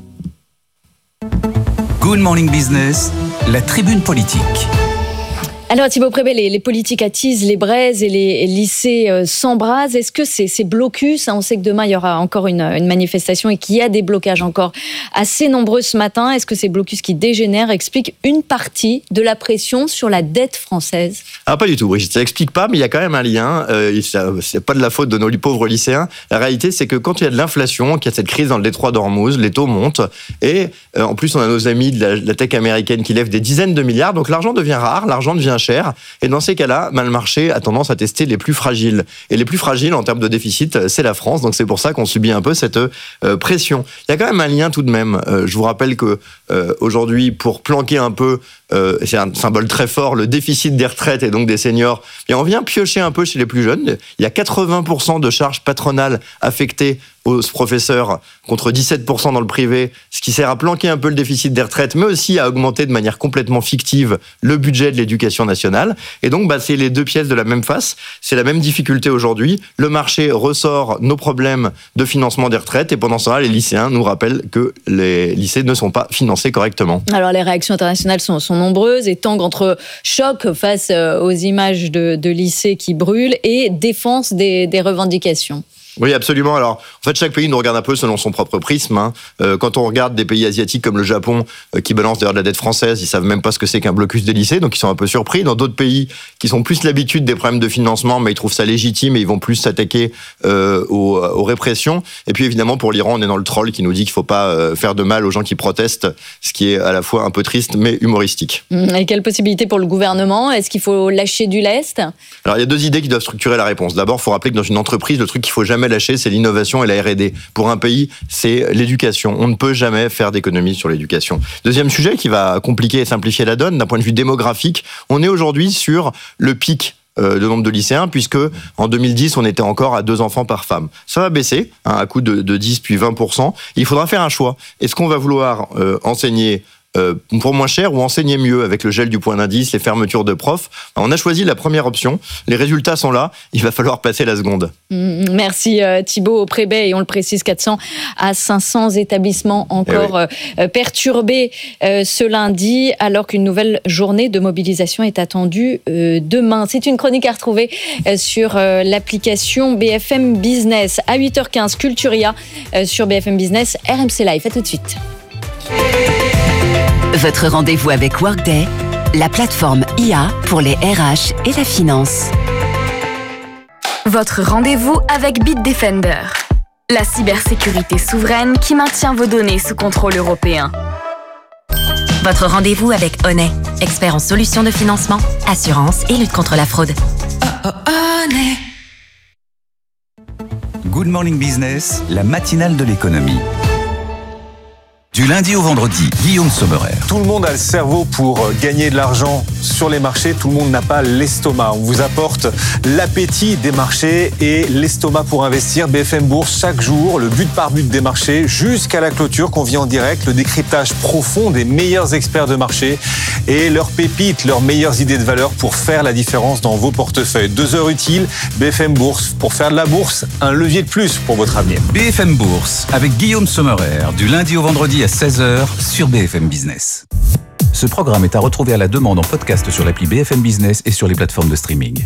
Good Morning Business, la tribune politique. Alors Thibaut Prébet, les, les politiques attisent les braises et les lycées euh, s'embrasent. Est-ce que c'est, c'est blocus, hein, on sait que demain il y aura encore une, une manifestation et qu'il y a des blocages encore assez nombreux ce matin. Est-ce que ces blocus qui dégénèrent expliquent une partie de la pression sur la dette française ? Ah, pas du tout, Brigitte. Ça explique pas, mais il y a quand même un lien. Euh, ça, c'est pas de la faute de nos pauvres lycéens. La réalité, c'est que quand il y a de l'inflation, qu'il y a cette crise dans le détroit d'Ormuz, les taux montent. Et euh, en plus, on a nos amis de la, de la tech américaine qui lèvent des dizaines de milliards. Donc l'argent devient rare, l'argent devient cher. Et dans ces cas-là, ben, le marché a tendance à tester les plus fragiles. Et les plus fragiles en termes de déficit, c'est la France. Donc c'est pour ça qu'on subit un peu cette euh, pression. Il y a quand même un lien tout de même. Euh, je vous rappelle que euh, aujourd'hui, pour planquer un peu, euh, c'est un symbole très fort, le déficit des retraites et donc des seniors, bien, on vient piocher un peu chez les plus jeunes. Il y a quatre-vingts pour cent de charges patronales affectées aux professeurs contre dix-sept pour cent dans le privé, ce qui sert à planquer un peu le déficit des retraites, mais aussi à augmenter de manière complètement fictive le budget de l'éducation nationale. Et donc, bah, c'est les deux pièces de la même face. C'est la même difficulté aujourd'hui. Le marché ressort nos problèmes de financement des retraites et pendant ce temps-là, les lycéens nous rappellent que les lycées ne sont pas financés correctement. Alors, les réactions internationales sont, sont nombreuses et tanguent entre choc face aux images de, de lycées qui brûlent et défense des, des revendications. Oui, absolument. Alors, en fait, chaque pays nous regarde un peu selon son propre prisme. Hein. Euh, quand on regarde des pays asiatiques comme le Japon, euh, qui balancent d'ailleurs de la dette française, ils savent même pas ce que c'est qu'un blocus des lycées, donc ils sont un peu surpris. Dans d'autres pays qui sont plus l'habitude des problèmes de financement, mais ils trouvent ça légitime et ils vont plus s'attaquer euh, aux, aux répressions. Et puis évidemment, pour l'Iran, on est dans le troll qui nous dit qu'il faut pas euh, faire de mal aux gens qui protestent, ce qui est à la fois un peu triste mais humoristique. Et quelle possibilité pour le gouvernement ? Est-ce qu'il faut lâcher du lest ? Alors, il y a deux idées qui doivent structurer la réponse. D'abord, il faut rappeler que dans une entreprise, le truc qu'il faut jamais lâcher, c'est l'innovation et la R et D. Pour un pays, c'est l'éducation. On ne peut jamais faire d'économie sur l'éducation. Deuxième sujet qui va compliquer et simplifier la donne, d'un point de vue démographique, on est aujourd'hui sur le pic de nombre de lycéens, puisque en deux mille dix, on était encore à deux enfants par femme. Ça va baisser, hein, à coup de, de dix puis vingt pour cent. Il faudra faire un choix. Est-ce qu'on va vouloir euh, enseigner Euh, pour moins cher ou enseigner mieux avec le gel du point d'indice, les fermetures de profs? On a choisi la première option. Les résultats sont là. Il va falloir passer la seconde. Merci Thibaut Prébet. Et on le précise, quatre cents à cinq cents établissements encore eh oui. perturbés ce lundi, alors qu'une nouvelle journée de mobilisation est attendue demain. C'est une chronique à retrouver sur l'application B F M Business. À huit heures quinze, Culturia sur B F M Business, R M C Live. À tout de suite. Votre rendez-vous avec Workday, la plateforme I A pour les R H et la finance. Votre rendez-vous avec Bitdefender, la cybersécurité souveraine qui maintient vos données sous contrôle européen. Votre rendez-vous avec Honnête, expert en solutions de financement, assurance et lutte contre la fraude. Oh, oh, Honnête. Good Morning Business, la matinale de l'économie. Du lundi au vendredi, Guillaume Sommerer. Tout le monde a le cerveau pour gagner de l'argent sur les marchés. Tout le monde n'a pas l'estomac. On vous apporte l'appétit des marchés et l'estomac pour investir. B F M Bourse, chaque jour, le but par but des marchés jusqu'à la clôture qu'on vit en direct. Le décryptage profond des meilleurs experts de marché et leurs pépites, leurs meilleures idées de valeur pour faire la différence dans vos portefeuilles. Deux heures utiles, B F M Bourse. Pour faire de la bourse, un levier de plus pour votre avenir. B F M Bourse, avec Guillaume Sommerer, du lundi au vendredi à seize heures sur B F M Business. Ce programme est à retrouver à la demande en podcast sur l'appli B F M Business et sur les plateformes de streaming.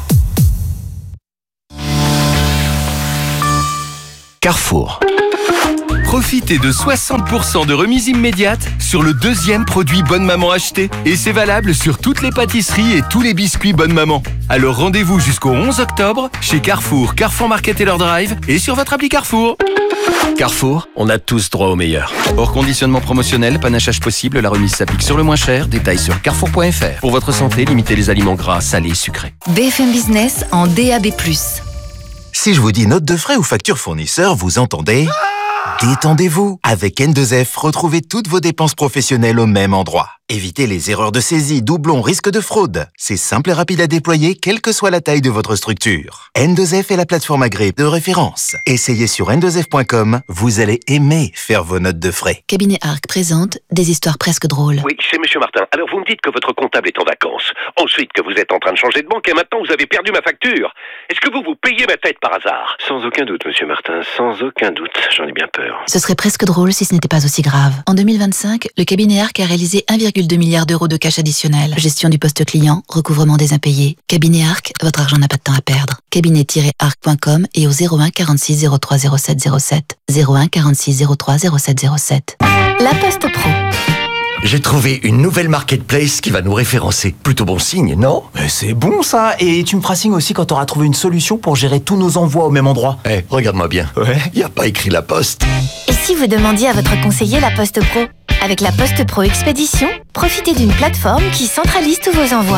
Carrefour. Profitez de soixante pour cent de remise immédiate sur le deuxième produit Bonne Maman acheté. Et c'est valable sur toutes les pâtisseries et tous les biscuits Bonne Maman. Alors rendez-vous jusqu'au onze octobre chez Carrefour, Carrefour Market et leur Drive et sur votre appli Carrefour. Carrefour, on a tous droit au meilleur. Hors conditionnement promotionnel, panachage possible, la remise s'applique sur le moins cher. Détails sur carrefour point f r. Pour votre santé, limitez les aliments gras, salés, sucrés. B F M Business en D A B plus. Si je vous dis note de frais ou facture fournisseur, vous entendez ? Détendez-vous. Avec N deux F, retrouvez toutes vos dépenses professionnelles au même endroit. Évitez les erreurs de saisie, doublons, risques de fraude. C'est simple et rapide à déployer, quelle que soit la taille de votre structure. N deux F est la plateforme agréée de référence. Essayez sur N deux F point com, vous allez aimer faire vos notes de frais. Cabinet Arc présente des histoires presque drôles. Oui, c'est Monsieur Martin. Alors vous me dites que votre comptable est en vacances. Ensuite que vous êtes en train de changer de banque et maintenant vous avez perdu ma facture. Est-ce que vous vous payez ma tête par hasard? Sans aucun doute, Monsieur Martin, sans aucun doute. J'en ai bien peur. Ce serait presque drôle si ce n'était pas aussi grave. En deux mille vingt-cinq, le cabinet Arc a réalisé un virgule deux milliard d'euros de cash additionnel. Gestion du poste client, recouvrement des impayés. Cabinet Arc, votre argent n'a pas de temps à perdre. cabinet tiret arc point com et au zéro un quarante-six zéro trois zéro sept zéro sept. zéro un quarante-six zéro trois zéro sept zéro sept. La Poste Pro. J'ai trouvé une nouvelle marketplace qui va nous référencer. Plutôt bon signe, non? Mais c'est bon ça. Et tu me feras signe aussi quand tu auras trouvé une solution pour gérer tous nos envois au même endroit. Eh, hey, regarde-moi bien. Ouais. Y a pas écrit La Poste. Et si vous demandiez à votre conseiller La Poste Pro? Avec La Poste Pro Expédition, profitez d'une plateforme qui centralise tous vos envois.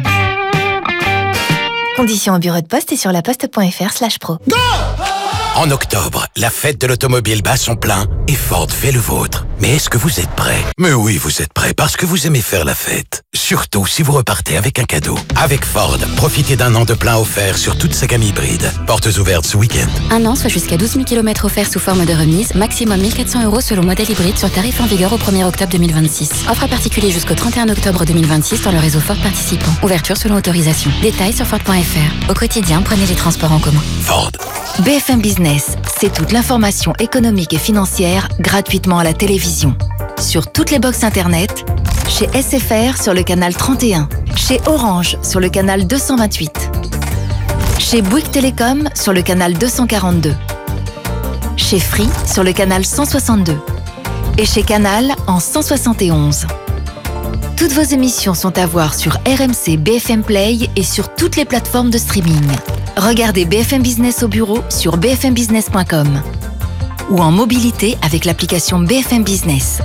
Conditions au bureau de poste et sur laposte point f r slash pro. Go! En octobre, la fête de l'automobile bat son plein et Ford fait le vôtre. Mais est-ce que vous êtes prêts? Mais oui, vous êtes prêts parce que vous aimez faire la fête. Surtout si vous repartez avec un cadeau. Avec Ford, profitez d'un an de plein offert sur toute sa gamme hybride. Portes ouvertes ce week-end. Un an, soit jusqu'à douze mille kilomètres offerts sous forme de remise. Maximum mille quatre cents euros selon modèle hybride sur tarif en vigueur au premier octobre deux mille vingt-six. Offre à particulier jusqu'au trente et un octobre deux mille vingt-six dans le réseau Ford participant. Ouverture selon autorisation. Détails sur Ford point f r. Au quotidien, prenez les transports en commun. Ford. B F M Business, c'est toute l'information économique et financière gratuitement à la télévision. Sur toutes les box internet, chez S F R sur le canal trente et un, chez Orange sur le canal deux cent vingt-huit, chez Bouygues Télécom sur le canal deux cent quarante-deux, chez Free sur le canal cent soixante-deux et chez Canal en cent soixante et onze. Toutes vos émissions sont à voir sur R M C B F M Play et sur toutes les plateformes de streaming. Regardez B F M Business au bureau sur b f m business point com ou en mobilité avec l'application B F M Business.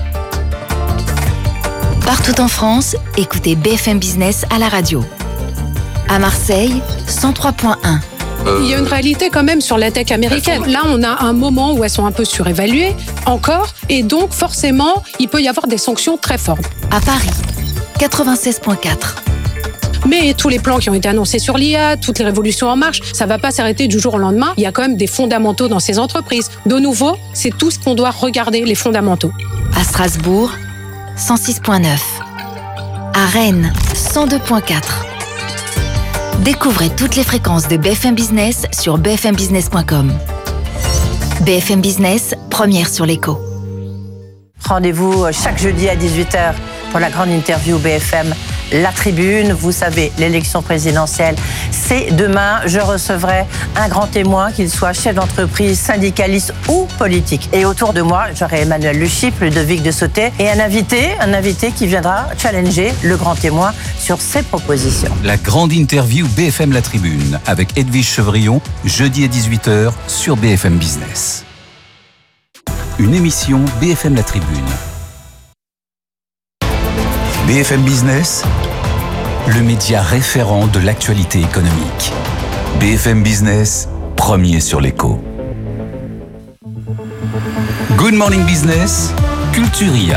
Partout en France, écoutez B F M Business à la radio. À Marseille, cent trois point un. Il y a une réalité quand même sur la tech américaine. Là, on a un moment où elles sont un peu surévaluées, encore, et donc forcément, il peut y avoir des sanctions très fortes. À Paris, quatre-vingt-seize point quatre. Mais tous les plans qui ont été annoncés sur l'I A, toutes les révolutions en marche, ça ne va pas s'arrêter du jour au lendemain. Il y a quand même des fondamentaux dans ces entreprises. De nouveau, c'est tout ce qu'on doit regarder, les fondamentaux. À Strasbourg, cent six point neuf. À Rennes, cent deux point quatre. Découvrez toutes les fréquences de B F M Business sur b f m business point com. B F M Business, première sur l'écho. Rendez-vous chaque jeudi à dix-huit heures pour la grande interview B F M La Tribune. Vous savez, l'élection présidentielle, c'est demain. Je recevrai un grand témoin, qu'il soit chef d'entreprise, syndicaliste ou politique. Et autour de moi, j'aurai Emmanuel Le Chypre, Ludovic de Sauté et un invité, un invité qui viendra challenger le grand témoin sur ses propositions. La grande interview B F M La Tribune avec Edwige Chevrillon, jeudi à dix-huit heures sur B F M Business. Une émission B F M La Tribune. B F M Business, le média référent de l'actualité économique. B F M Business, premier sur l'écho. Good Morning Business, Culturia.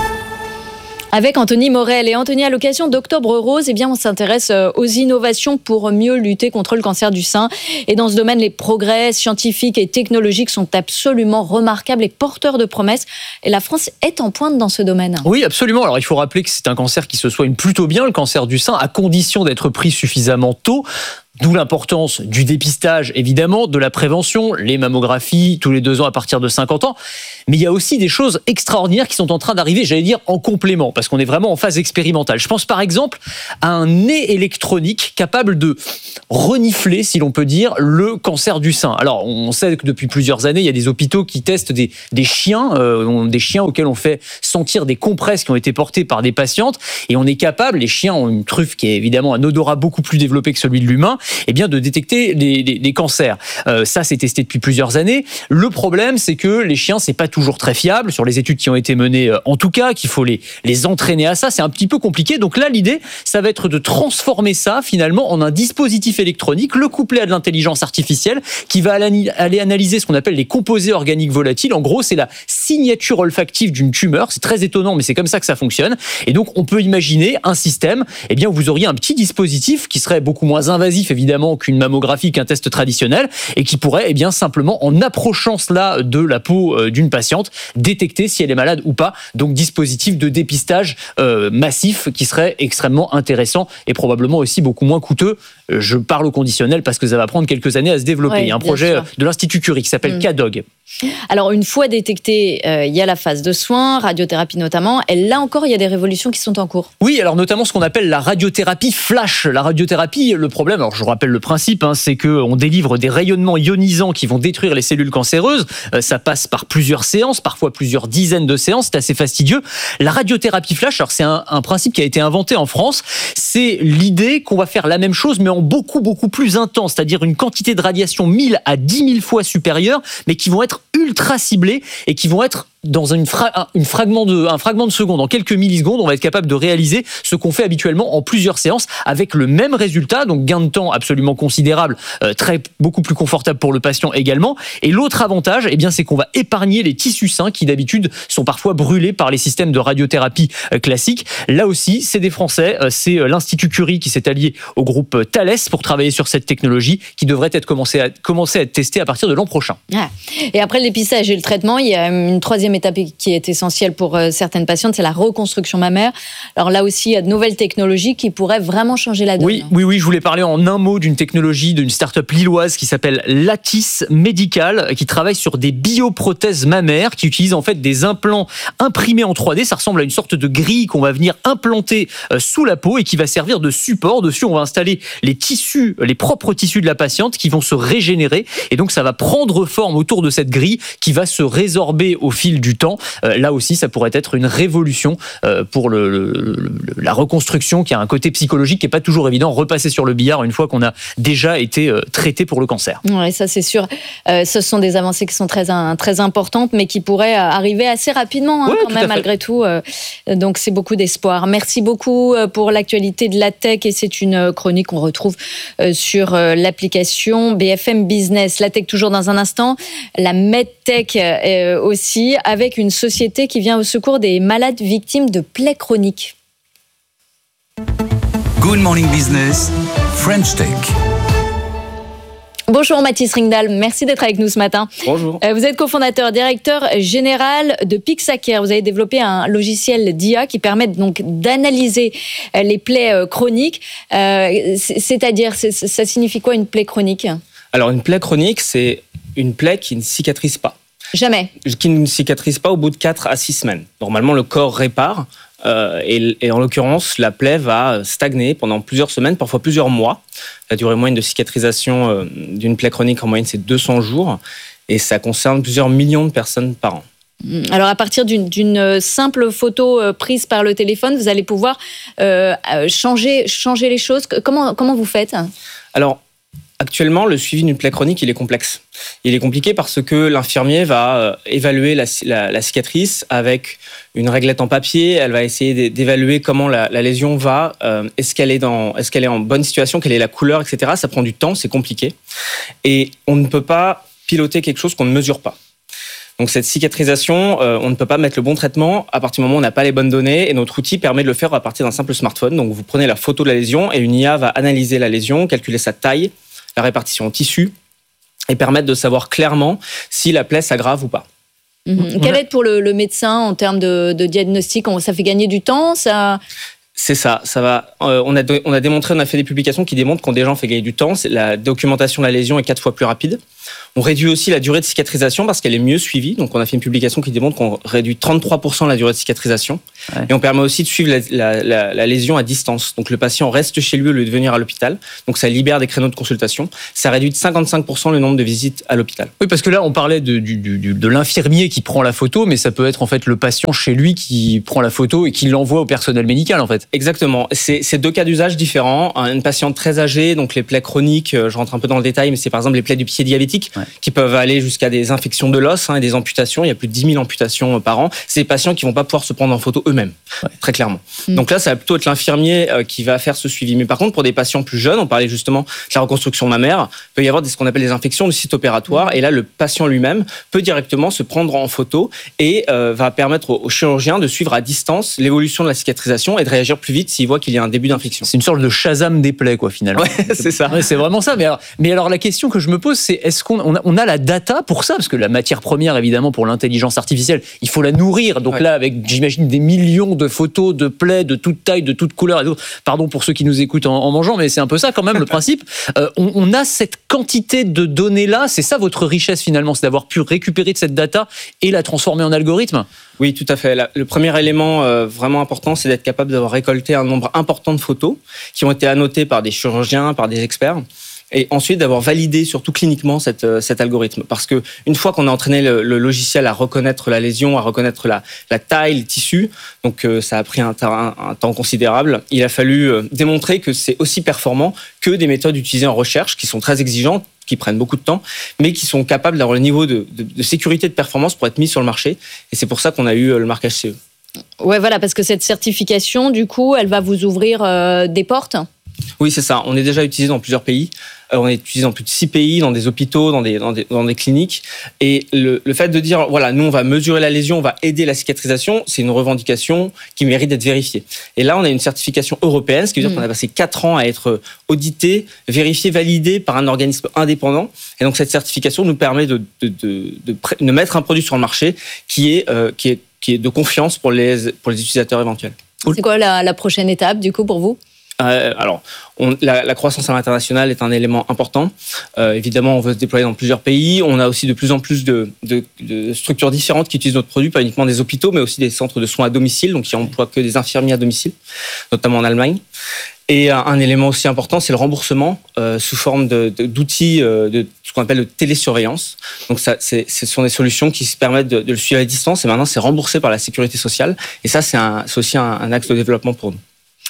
Avec Anthony Morel. Et Anthony, à l'occasion d'Octobre Rose, eh bien, on s'intéresse aux innovations pour mieux lutter contre le cancer du sein. Et dans ce domaine, les progrès scientifiques et technologiques sont absolument remarquables et porteurs de promesses. Et la France est en pointe dans ce domaine. Oui, absolument. Alors, il faut rappeler que c'est un cancer qui se soigne plutôt bien, le cancer du sein, à condition d'être pris suffisamment tôt. D'où l'importance du dépistage, évidemment, de la prévention, les mammographies tous les deux ans à partir de cinquante ans. Mais il y a aussi des choses extraordinaires qui sont en train d'arriver, j'allais dire, en complément, parce qu'on est vraiment en phase expérimentale. Je pense par exemple à un nez électronique capable de renifler, si l'on peut dire, le cancer du sein. Alors, on sait que depuis plusieurs années, il y a des hôpitaux qui testent des, des chiens, euh, des chiens auxquels on fait sentir des compresses qui ont été portées par des patientes, et on est capable, les chiens ont une truffe qui est évidemment un odorat beaucoup plus développé que celui de l'humain, eh bien de détecter les, les, les cancers. Euh, ça, c'est testé depuis plusieurs années. Le problème, c'est que les chiens, c'est pas toujours très fiable sur les études qui ont été menées, euh, en tout cas, qu'il faut les, les entraîner à ça. C'est un petit peu compliqué. Donc là, l'idée, ça va être de transformer ça finalement en un dispositif électronique, le coupler à de l'intelligence artificielle, qui va aller analyser ce qu'on appelle les composés organiques volatiles. En gros, c'est la signature olfactive d'une tumeur. C'est très étonnant, mais c'est comme ça que ça fonctionne. Et donc, on peut imaginer un système, eh bien, où vous auriez un petit dispositif qui serait beaucoup moins invasif, évidemment, qu'une mammographie, qu'un test traditionnel, et qui pourrait, eh bien, simplement, en approchant cela de la peau euh, d'une patiente, détecter si elle est malade ou pas. Donc, dispositif de dépistage euh, massif qui serait extrêmement intéressant et probablement aussi beaucoup moins coûteux. Euh, je parle au conditionnel parce que ça va prendre quelques années à se développer. Ouais, il y a un projet sûr. de l'Institut Curie qui s'appelle mmh. K D O G. Alors, une fois détecté, euh, il y a la phase de soins, radiothérapie notamment. Et là encore, il y a des révolutions qui sont en cours. Oui, alors notamment ce qu'on appelle la radiothérapie flash. La radiothérapie, le problème, alors je vous rappelle le principe, hein, c'est qu'on délivre des rayonnements ionisants qui vont détruire les cellules cancéreuses. Euh, ça passe par plusieurs séances, parfois plusieurs dizaines de séances. C'est assez fastidieux. La radiothérapie flash, alors c'est un, un principe qui a été inventé en France. C'est l'idée qu'on va faire la même chose, mais en beaucoup, beaucoup plus intense. C'est-à-dire une quantité de radiation mille à dix mille fois supérieure, mais qui vont être ultra ciblés et qui vont être dans une fra- une fragment de, un fragment de seconde, en quelques millisecondes, on va être capable de réaliser ce qu'on fait habituellement en plusieurs séances avec le même résultat, donc gain de temps absolument considérable, euh, très, beaucoup plus confortable pour le patient également. Et l'autre avantage, eh bien, c'est qu'on va épargner les tissus sains qui d'habitude sont parfois brûlés par les systèmes de radiothérapie euh, classiques. Là aussi, c'est des Français, euh, c'est euh, l'Institut Curie qui s'est allié au groupe Thales pour travailler sur cette technologie qui devrait être commencée à, commencer à être testée à partir de l'an prochain. Ah. Et après le dépistage et le traitement, il y a une troisième étape qui est essentielle pour certaines patientes, c'est la reconstruction mammaire. Alors là aussi, il y a de nouvelles technologies qui pourraient vraiment changer la donne. Oui, oui, oui, je voulais parler en un mot d'une technologie d'une start-up lilloise qui s'appelle Lattice Medical, qui travaille sur des bioprothèses mammaires, qui utilisent en fait des implants imprimés en trois D. Ça ressemble à une sorte de grille qu'on va venir implanter sous la peau et qui va servir de support. Dessus, on va installer les tissus, les propres tissus de la patiente qui vont se régénérer. Et donc, ça va prendre forme autour de cette grille qui va se résorber au fil du temps. Euh, là aussi, ça pourrait être une révolution euh, pour le, le, le, la reconstruction qui a un côté psychologique qui n'est pas toujours évident. Repasser sur le billard une fois qu'on a déjà été euh, traité pour le cancer. Oui, ça c'est sûr. Euh, ce sont des avancées qui sont très, un, très importantes, mais qui pourraient arriver assez rapidement, hein, ouais, quand même, malgré tout. Euh, donc, c'est beaucoup d'espoir. Merci beaucoup pour l'actualité de la tech. Et c'est une chronique qu'on retrouve euh, sur euh, l'application B F M Business. La tech, toujours dans un instant. La MedTech euh, aussi, avec une société qui vient au secours des malades victimes de plaies chroniques. Good Morning Business, French Tech. Bonjour Mathis Ringdahl, merci d'être avec nous ce matin. Bonjour. Vous êtes cofondateur, directeur général de Pixacare. Vous avez développé un logiciel d'I A qui permet donc d'analyser les plaies chroniques. Euh, c'est-à-dire, ça signifie quoi une plaie chronique ? Alors une plaie chronique, c'est une plaie qui ne cicatrise pas. Jamais. Qui ne cicatrise pas au bout de quatre à six semaines. Normalement, le corps répare. Euh, et, et en l'occurrence, la plaie va stagner pendant plusieurs semaines, parfois plusieurs mois. La durée moyenne de cicatrisation euh, d'une plaie chronique, en moyenne, c'est deux cents jours. Et ça concerne plusieurs millions de personnes par an. Alors, à partir d'une, d'une simple photo prise par le téléphone, vous allez pouvoir euh, changer, changer les choses. Comment, comment vous faites ? Alors, Actuellement, le suivi d'une plaie chronique, il est complexe. Il est compliqué parce que l'infirmier va évaluer la, la, la cicatrice avec une réglette en papier. Elle va essayer d'évaluer comment la, la lésion va, euh, est-ce qu'elle est dans, est-ce qu'elle est en bonne situation, quelle est la couleur, et cetera. Ça prend du temps, c'est compliqué. Et on ne peut pas piloter quelque chose qu'on ne mesure pas. Donc cette cicatrisation, euh, on ne peut pas mettre le bon traitement à partir du moment où on n'a pas les bonnes données, et notre outil permet de le faire à partir d'un simple smartphone. Donc vous prenez la photo de la lésion et une I A va analyser la lésion, calculer sa taille, la répartition en tissu et permettre de savoir clairement si la plaie s'aggrave ou pas. Mmh. Quelle aide pour le, le médecin en termes de, de diagnostic? Ça fait gagner du temps, ça... C'est ça, ça va. Euh, on a on a démontré, on a fait des publications qui démontrent qu'on déjà fait gagner du temps. C'est la documentation de la lésion est quatre fois plus rapide. On réduit aussi la durée de cicatrisation parce qu'elle est mieux suivie. Donc on a fait une publication qui démontre qu'on réduit trente-trois pour cent la durée de cicatrisation. Ouais. Et on permet aussi de suivre la, la, la, la lésion à distance. Donc le patient reste chez lui au lieu de venir à l'hôpital. Donc ça libère des créneaux de consultation. Ça réduit de cinquante-cinq pour cent le nombre de visites à l'hôpital. Oui, parce que là on parlait de, du, du, de l'infirmier qui prend la photo, mais ça peut être en fait le patient chez lui qui prend la photo et qui l'envoie au personnel médical en fait. Exactement. C'est, c'est deux cas d'usage différents. Une patiente très âgée, donc les plaies chroniques, je rentre un peu dans le détail, mais c'est par exemple les plaies du pied diabétique, ouais, qui peuvent aller jusqu'à des infections de l'os hein, et des amputations. Il y a plus de dix mille amputations par an. C'est des patients qui vont pas pouvoir se prendre en photo eux-mêmes, ouais, très clairement. Mmh. Donc là, ça va plutôt être l'infirmier euh, qui va faire ce suivi. Mais par contre, pour des patients plus jeunes, on parlait justement de la reconstruction mammaire, il peut y avoir ce qu'on appelle des infections du site opératoire. Mmh. Et là, le patient lui-même peut directement se prendre en photo et euh, va permettre au, au chirurgien de suivre à distance l'évolution de la cicatrisation et de réagir plus vite s'il voit qu'il y a un début d'infection. C'est une sorte de Shazam des plaies, quoi, finalement. Ouais, c'est ça. Ouais, c'est vraiment ça. Mais alors, mais alors, la question que je me pose, c'est est-ce qu'on on a, on a la data pour ça? Parce que la matière première, évidemment, pour l'intelligence artificielle, il faut la nourrir. Donc ouais, là, avec, j'imagine, des millions de photos de plaies de toute taille, de toute couleur. Et pardon pour ceux qui nous écoutent en, en mangeant, mais c'est un peu ça quand même le principe. Euh, on, on a cette quantité de données-là. C'est ça votre richesse, finalement, c'est d'avoir pu récupérer de cette data et la transformer en algorithme? Oui, tout à fait. Le premier élément euh, vraiment important, c'est d'être capable d'avoir récolté un nombre important de photos qui ont été annotées par des chirurgiens, par des experts. Et ensuite, d'avoir validé, surtout cliniquement, cette, cet algorithme. Parce que une fois qu'on a entraîné le, le logiciel à reconnaître la lésion, à reconnaître la, la taille, le tissu, donc euh, ça a pris un, un, un temps considérable, il a fallu euh, démontrer que c'est aussi performant que des méthodes utilisées en recherche, qui sont très exigeantes, qui prennent beaucoup de temps, mais qui sont capables d'avoir le niveau de, de, de sécurité, de performance pour être mis sur le marché. Et c'est pour ça qu'on a eu le marquage C E. Ouais, voilà, parce que cette certification, du coup, elle va vous ouvrir euh, des portes. Oui, c'est ça. On est déjà utilisé dans plusieurs pays. Euh, on est utilisé dans plus de six pays, dans des hôpitaux, dans des, dans des, dans des cliniques. Et le, le fait de dire, voilà, nous, on va mesurer la lésion, on va aider la cicatrisation, c'est une revendication qui mérite d'être vérifiée. Et là, on a une certification européenne, ce qui veut dire mmh. qu'on a passé quatre ans à être audité, vérifié, validé par un organisme indépendant. Et donc, cette certification nous permet de, de, de, de, de mettre un produit sur le marché qui est, euh, qui est, qui est de confiance pour les, pour les utilisateurs éventuels. C'est quoi la, la prochaine étape, du coup, pour vous ? Euh, alors, on, la, la croissance à l'international est un élément important. Euh, évidemment, on veut se déployer dans plusieurs pays. On a aussi de plus en plus de, de, de structures différentes qui utilisent notre produit, pas uniquement des hôpitaux, mais aussi des centres de soins à domicile, donc qui emploient que des infirmiers à domicile, notamment en Allemagne. Et un, un élément aussi important, c'est le remboursement euh, sous forme de, de, d'outils euh, de ce qu'on appelle de télésurveillance. Donc, ça, c'est, ce sont des solutions qui se permettent de, de le suivre à distance. Et maintenant, c'est remboursé par la sécurité sociale. Et ça, c'est, un, c'est aussi un, un axe de développement pour nous.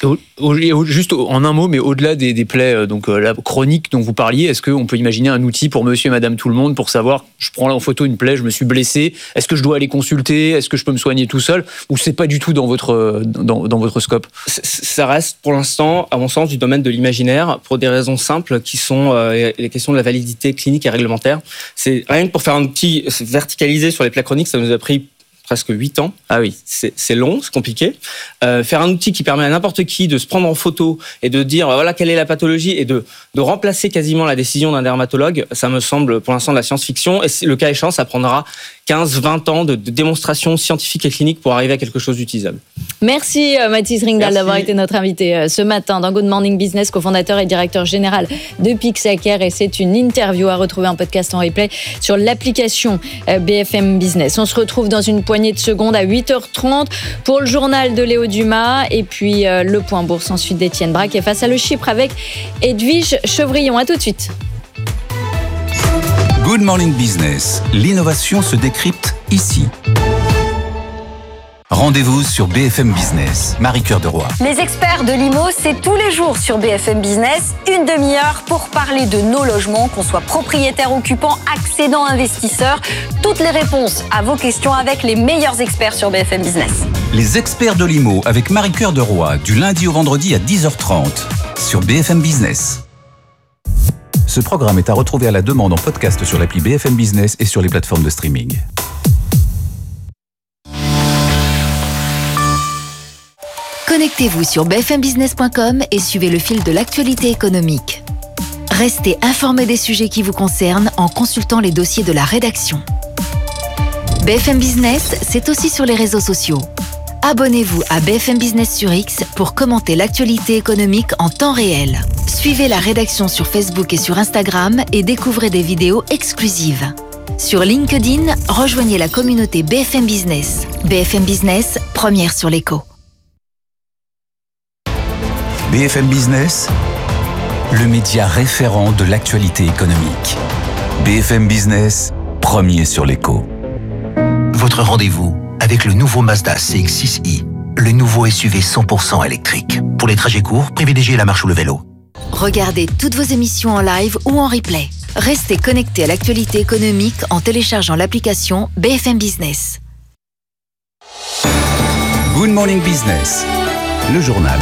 Juste en un mot, mais au-delà des, des plaies donc, la chronique dont vous parliez, est-ce qu'on peut imaginer un outil pour monsieur et madame tout le monde pour savoir, je prends là en photo une plaie, je me suis blessé, est-ce que je dois aller consulter, est-ce que je peux me soigner tout seul, ou c'est pas du tout dans votre, dans, dans votre scope? Ça reste pour l'instant, à mon sens, du domaine de l'imaginaire, pour des raisons simples qui sont euh, les questions de la validité clinique et réglementaire. C'est rien que pour faire un outil verticalisé sur les plaies chroniques, ça nous a pris presque huit ans. Ah oui. C'est, c'est long, c'est compliqué. Euh, faire un outil qui permet à n'importe qui de se prendre en photo et de dire voilà quelle est la pathologie et de, de remplacer quasiment la décision d'un dermatologue, ça me semble pour l'instant de la science-fiction. Et le cas échéant, ça prendra quinze vingt ans de, de démonstration scientifique et clinique pour arriver à quelque chose d'utilisable. Merci Mathis Ringdahl d'avoir été notre invité ce matin dans Good Morning Business, cofondateur et directeur général de Pixacare. Et c'est une interview à retrouver en podcast en replay sur l'application B F M Business. On se retrouve dans une poignée de secondes à huit heures trente pour le journal de Léo Dumas et puis euh, le point bourse ensuite d'Étienne Braque et face à le Chypre avec Edwige Chevrillon. À tout de suite. Good Morning Business, l'innovation se décrypte ici. Rendez-vous sur B F M Business. Marie-Cœur de Roy. Les experts de l'I M O, c'est tous les jours sur B F M Business, une demi-heure pour parler de nos logements, qu'on soit propriétaire, occupant, accédant, investisseur. Toutes les réponses à vos questions avec les meilleurs experts sur B F M Business. Les experts de l'I M O avec Marie-Cœur de Roy, du lundi au vendredi à dix heures trente sur B F M Business. Ce programme est à retrouver à la demande en podcast sur l'appli B F M Business et sur les plateformes de streaming. Connectez-vous sur b f m business point com et suivez le fil de l'actualité économique. Restez informés des sujets qui vous concernent en consultant les dossiers de la rédaction. B F M Business, c'est aussi sur les réseaux sociaux. Abonnez-vous à B F M Business sur X pour commenter l'actualité économique en temps réel. Suivez la rédaction sur Facebook et sur Instagram et découvrez des vidéos exclusives. Sur LinkedIn, rejoignez la communauté B F M Business. B F M Business, première sur l'écho. B F M Business, le média référent de l'actualité économique. B F M Business, premier sur l'écho. Votre rendez-vous avec le nouveau Mazda C X six i, le nouveau S U V cent pour cent électrique. Pour les trajets courts, privilégiez la marche ou le vélo. Regardez toutes vos émissions en live ou en replay. Restez connectés à l'actualité économique en téléchargeant l'application B F M Business. Good Morning Business, le journal.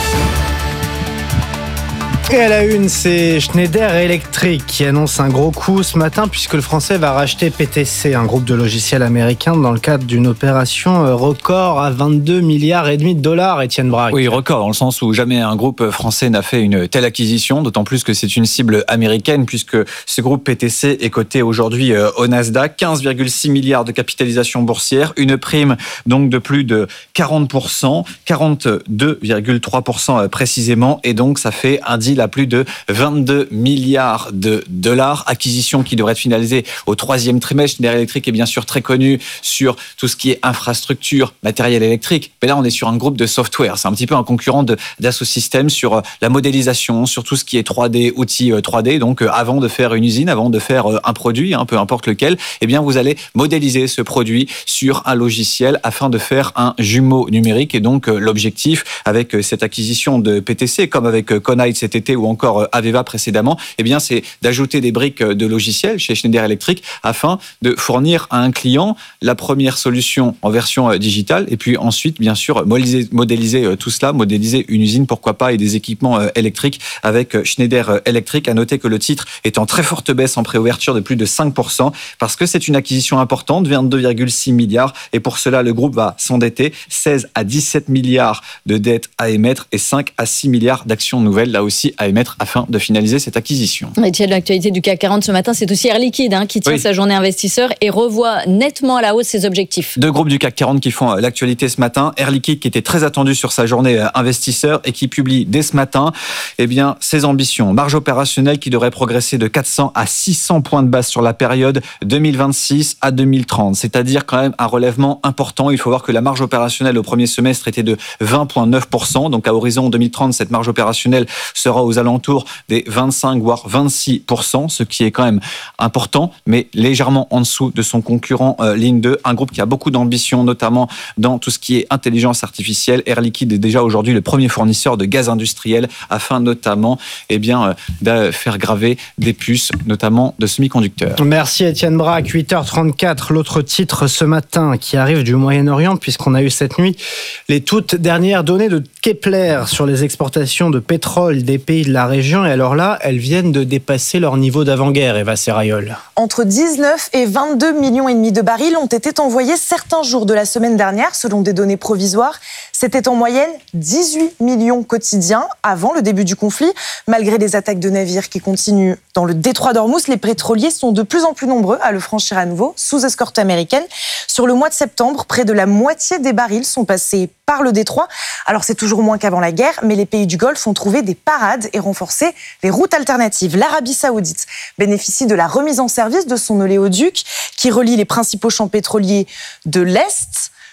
Et à la une, c'est Schneider Electric qui annonce un gros coup ce matin puisque le français va racheter P T C, un groupe de logiciels américain, dans le cadre d'une opération record à vingt-deux milliards et demi de dollars, Étienne Braque. Oui, record dans le sens où jamais un groupe français n'a fait une telle acquisition, d'autant plus que c'est une cible américaine puisque ce groupe P T C est coté aujourd'hui au Nasdaq, quinze virgule six milliards de capitalisation boursière, une prime donc de plus de quarante pour cent, quarante-deux virgule trois pour cent précisément, et donc ça fait un deal à plus de vingt-deux milliards de dollars. Acquisition qui devrait être finalisée au troisième trimestre. Schneider Electric est bien sûr très connu sur tout ce qui est infrastructure, matériel électrique. Mais là, on est sur un groupe de software. C'est un petit peu un concurrent de Dassault Systèmes sur la modélisation, sur tout ce qui est trois D, outils trois D. Donc, avant de faire une usine, avant de faire un produit, hein, peu importe lequel, eh bien, vous allez modéliser ce produit sur un logiciel afin de faire un jumeau numérique. Et donc, l'objectif avec cette acquisition de P T C, comme avec Cognite cet été ou encore Aveva précédemment, eh bien, c'est d'ajouter des briques de logiciels chez Schneider Electric afin de fournir à un client la première solution en version digitale et puis ensuite, bien sûr, modéliser, modéliser tout cela, modéliser une usine, pourquoi pas, et des équipements électriques avec Schneider Electric. À noter que le titre est en très forte baisse en préouverture de plus de cinq pour cent parce que c'est une acquisition importante, vingt-deux virgule six milliards, et pour cela, le groupe va s'endetter, seize à dix-sept milliards de dettes à émettre et cinq à six milliards d'actions nouvelles, là aussi, à émettre afin de finaliser cette acquisition. Et tiens, l'actualité du C A C quarante ce matin, c'est aussi Air Liquide hein, qui tient oui. sa journée investisseur et revoit nettement à la hausse ses objectifs. Deux groupes du C A C quarante qui font l'actualité ce matin. Air Liquide qui était très attendu sur sa journée investisseur et qui publie dès ce matin eh bien, ses ambitions. Marge opérationnelle qui devrait progresser de quatre cents à six cents points de base sur la période deux mille vingt-six à deux mille trente. C'est-à-dire quand même un relèvement important. Il faut voir que la marge opérationnelle au premier semestre était de vingt virgule neuf pour cent. Donc à horizon deux mille trente, cette marge opérationnelle sera aux alentours des vingt-cinq voire vingt-six pour cent, ce qui est quand même important, mais légèrement en dessous de son concurrent euh, Ligne deux, un groupe qui a beaucoup d'ambition, notamment dans tout ce qui est intelligence artificielle. Air Liquide est déjà aujourd'hui le premier fournisseur de gaz industriel afin notamment eh bien, euh, de faire graver des puces, notamment de semi-conducteurs. Merci Étienne Braque. huit heures trente-quatre, l'autre titre ce matin qui arrive du Moyen-Orient, puisqu'on a eu cette nuit les toutes dernières données de Kepler sur les exportations de pétrole des pays de la région. Et alors là, elles viennent de dépasser leur niveau d'avant-guerre, Eva Serrayol. Entre dix-neuf et vingt-deux millions et demi de barils ont été envoyés certains jours de la semaine dernière, selon des données provisoires. C'était en moyenne dix-huit millions quotidiens avant le début du conflit. Malgré les attaques de navires qui continuent dans le détroit d'Ormuz, les pétroliers sont de plus en plus nombreux à le franchir à nouveau, sous escorte américaine. Sur le mois de septembre, près de la moitié des barils sont passés par le détroit. Alors c'est toujours moins qu'avant la guerre, mais les pays du Golfe ont trouvé des parades et renforcé les routes alternatives. L'Arabie Saoudite bénéficie de la remise en service de son oléoduc qui relie les principaux champs pétroliers de l'Est.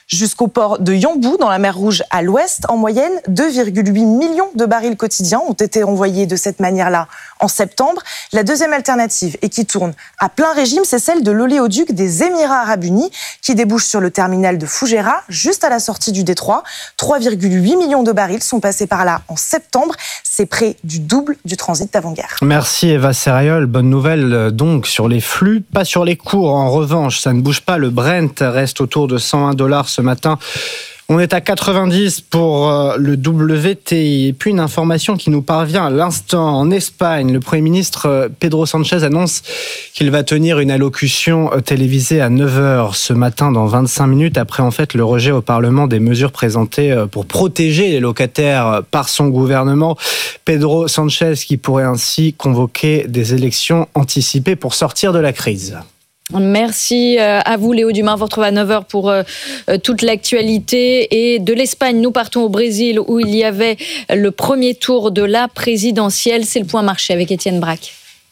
jusqu'au port de Yanbu dans la mer Rouge à l'ouest. En moyenne, deux virgule huit millions de barils quotidiens ont été envoyés de cette manière-là en septembre. La deuxième alternative, et qui tourne à plein régime, c'est celle de l'oléoduc des Émirats arabes unis qui débouche sur le terminal de Fougera, juste à la sortie du détroit. trois virgule huit millions de barils sont passés par là en septembre. C'est près du double du transit d'avant-guerre. Merci Eva Serriol. Bonne nouvelle donc sur les flux, pas sur les cours. En revanche, ça ne bouge pas. Le Brent reste autour de cent un dollars ce matin. On est à quatre-vingt-dix pour le W T I. Et puis une information qui nous parvient à l'instant. En Espagne, le Premier ministre Pedro Sánchez annonce qu'il va tenir une allocution télévisée à neuf heures ce matin dans vingt-cinq minutes, après en fait le rejet au Parlement des mesures présentées pour protéger les locataires par son gouvernement. Pedro Sánchez qui pourrait ainsi convoquer des élections anticipées pour sortir de la crise. Merci à vous Léo Dumas, on vous retrouve à neuf heures pour toute l'actualité. Et de l'Espagne, nous partons au Brésil où il y avait le premier tour de la présidentielle. C'est le point marché avec Étienne Braque.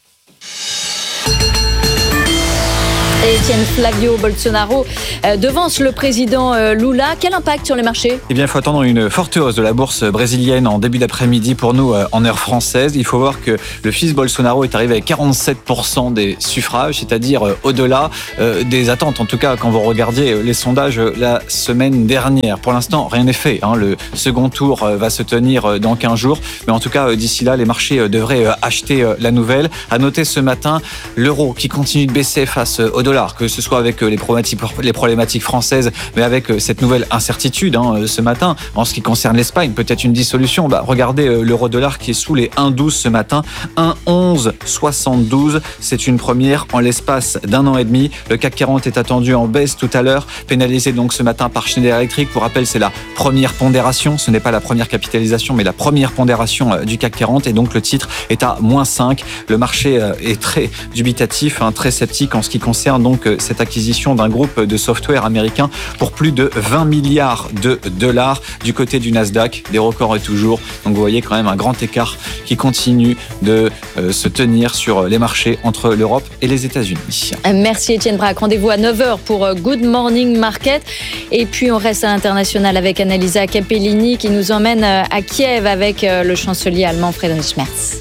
Et Étienne, Flavio Bolsonaro devance le président Lula. Quel impact sur les marchés ? Eh bien, il faut attendre une forte hausse de la bourse brésilienne en début d'après-midi pour nous en heure française. Il faut voir que le fils Bolsonaro est arrivé avec quarante-sept pour cent des suffrages, c'est-à-dire au-delà des attentes. En tout cas, quand vous regardiez les sondages la semaine dernière. Pour l'instant, rien n'est fait. Le second tour va se tenir dans quinze jours. Mais en tout cas, d'ici là, les marchés devraient acheter la nouvelle. À noter ce matin, l'euro qui continue de baisser face au dollar. Que ce soit avec les problématiques, les problématiques françaises, mais avec cette nouvelle incertitude hein, ce matin, en ce qui concerne l'Espagne, peut-être une dissolution. Bah, regardez l'euro-dollar qui est sous les un virgule douze ce matin, un virgule onze soixante-douze. C'est une première en l'espace d'un an et demi. Le C A C quarante est attendu en baisse tout à l'heure, pénalisé donc ce matin par Schneider Electric. Pour rappel, c'est la première pondération, ce n'est pas la première capitalisation, mais la première pondération du C A C quarante. Et donc le titre est à moins cinq. Le marché est très dubitatif, hein, très sceptique en ce qui concerne donc cette acquisition d'un groupe de software américain pour plus de vingt milliards de dollars du côté du Nasdaq, des records et toujours. Donc vous voyez quand même un grand écart qui continue de euh, se tenir sur les marchés entre l'Europe et les États-Unis. Merci Étienne Braque. Rendez-vous à neuf heures pour Good Morning Market. Et puis on reste à l'international avec Annalisa Capellini qui nous emmène à Kiev avec le chancelier allemand Friedrich Merz.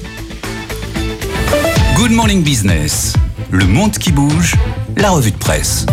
Good Morning Business. Le monde qui bouge, la revue de presse.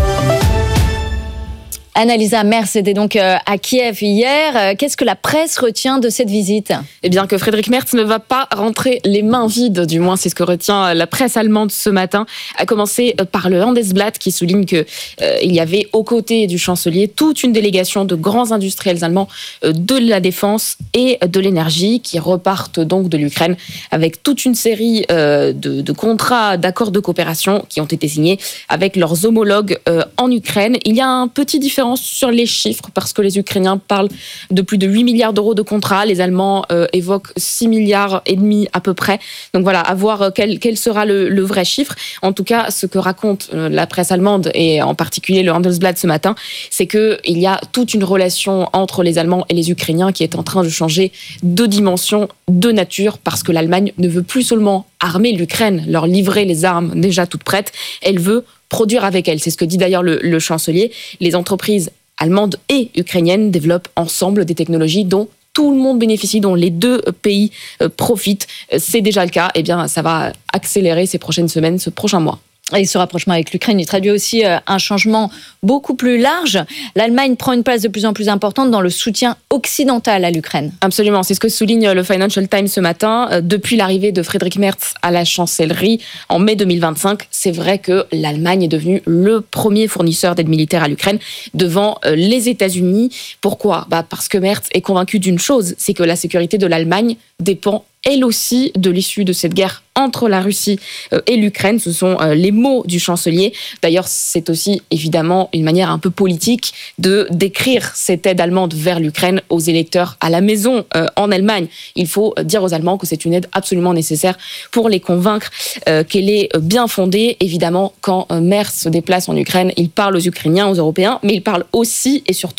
Annalisa Merz était donc à Kiev hier. Qu'est-ce que la presse retient de cette visite ? Eh bien que Friedrich Merz ne va pas rentrer les mains vides, du moins c'est ce que retient la presse allemande ce matin, à commencer par le Handelsblatt qui souligne qu'il euh, y avait aux côtés du chancelier toute une délégation de grands industriels allemands euh, de la défense et de l'énergie qui repartent donc de l'Ukraine avec toute une série euh, de, de contrats, d'accords de coopération qui ont été signés avec leurs homologues euh, en Ukraine. Il y a un petit différence sur les chiffres parce que les Ukrainiens parlent de plus de huit milliards d'euros de contrats, les Allemands euh, évoquent six milliards et demi à peu près. Donc voilà, à voir quel, quel sera le, le vrai chiffre. En tout cas, ce que raconte euh, la presse allemande et en particulier le Handelsblatt ce matin, c'est qu'il y a toute une relation entre les Allemands et les Ukrainiens qui est en train de changer de dimension, de nature, parce que l'Allemagne ne veut plus seulement armer l'Ukraine, leur livrer les armes déjà toutes prêtes, elle veut produire avec elle. C'est ce que dit d'ailleurs le, le chancelier. Les entreprises allemandes et ukrainiennes développent ensemble des technologies dont tout le monde bénéficie, dont les deux pays profitent. C'est déjà le cas. Eh bien, ça va accélérer ces prochaines semaines, ce prochain mois. Et ce rapprochement avec l'Ukraine, il traduit aussi un changement beaucoup plus large. L'Allemagne prend une place de plus en plus importante dans le soutien occidental à l'Ukraine. Absolument, c'est ce que souligne le Financial Times ce matin. Depuis l'arrivée de Friedrich Merz à la chancellerie en mai deux mille vingt-cinq, c'est vrai que l'Allemagne est devenue le premier fournisseur d'aide militaire à l'Ukraine devant les États-Unis. Pourquoi ? Bah parce que Merz est convaincu d'une chose, c'est que la sécurité de l'Allemagne dépend elle aussi de l'issue de cette guerre entre la Russie et l'Ukraine. Ce sont les mots du chancelier. D'ailleurs, c'est aussi évidemment une manière un peu politique de décrire cette aide allemande vers l'Ukraine aux électeurs à la maison en Allemagne. Il faut dire aux Allemands que c'est une aide absolument nécessaire pour les convaincre qu'elle est bien fondée. Évidemment, quand Merz se déplace en Ukraine, il parle aux Ukrainiens, aux Européens, mais il parle aussi et surtout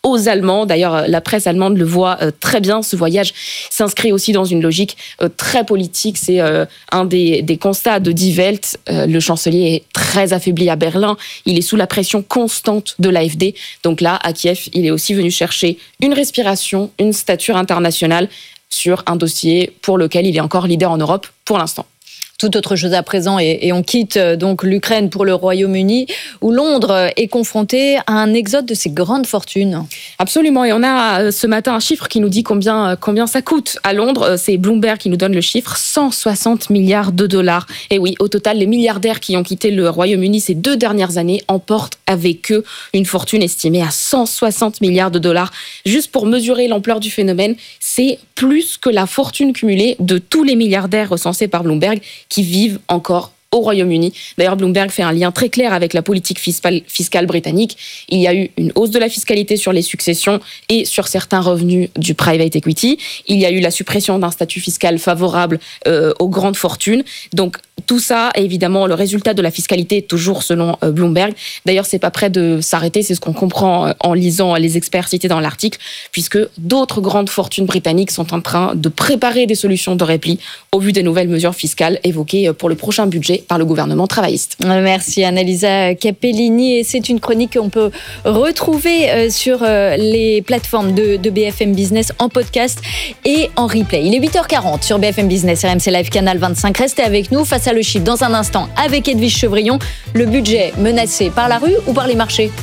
aux Allemands. D'ailleurs, la presse allemande le voit euh, très bien. Ce voyage s'inscrit aussi dans une logique euh, très politique. C'est euh, un des, des constats de Die Welt. Euh, le chancelier est très affaibli à Berlin. Il est sous la pression constante de l'A F D. Donc là, à Kiev, il est aussi venu chercher une respiration, une stature internationale sur un dossier pour lequel il est encore leader en Europe pour l'instant. Tout autre chose à présent, et, et on quitte donc l'Ukraine pour le Royaume-Uni, où Londres est confronté à un exode de ses grandes fortunes. Absolument, et on a ce matin un chiffre qui nous dit combien, combien ça coûte à Londres. C'est Bloomberg qui nous donne le chiffre, cent soixante milliards de dollars. Et oui, au total, les milliardaires qui ont quitté le Royaume-Uni ces deux dernières années emportent avec eux une fortune estimée à cent soixante milliards de dollars. Juste pour mesurer l'ampleur du phénomène, c'est plus que la fortune cumulée de tous les milliardaires recensés par Bloomberg qui vivent encore au Royaume-Uni. D'ailleurs, Bloomberg fait un lien très clair avec la politique fiscale, fiscale britannique. Il y a eu une hausse de la fiscalité sur les successions et sur certains revenus du private equity. Il y a eu la suppression d'un statut fiscal favorable euh, aux grandes fortunes. Donc, tout ça, évidemment, le résultat de la fiscalité, toujours selon euh, Bloomberg. D'ailleurs, c'est pas prêt de s'arrêter. C'est ce qu'on comprend euh, en lisant les experts cités dans l'article, puisque d'autres grandes fortunes britanniques sont en train de préparer des solutions de repli au vu des nouvelles mesures fiscales évoquées pour le prochain budget par le gouvernement travailliste. Merci Annalisa Capellini, et c'est une chronique qu'on peut retrouver sur les plateformes de, de B F M Business en podcast et en replay. Il est huit heures quarante sur B F M Business, R M C Live Canal vingt-cinq. Restez avec nous. Face à le chiffre dans un instant avec Edwige Chevrillon. Le budget menacé par la rue ou par les marchés?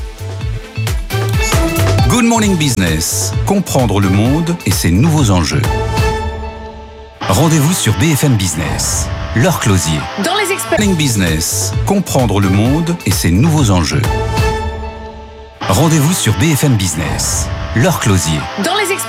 Good Morning Business. Comprendre le monde et ses nouveaux enjeux. Rendez-vous sur B F M Business. L'heure Closier. Dans les experts. Morning Business. Comprendre le monde et ses nouveaux enjeux. Rendez-vous sur B F M Business. L'heure Closier. Dans les experts.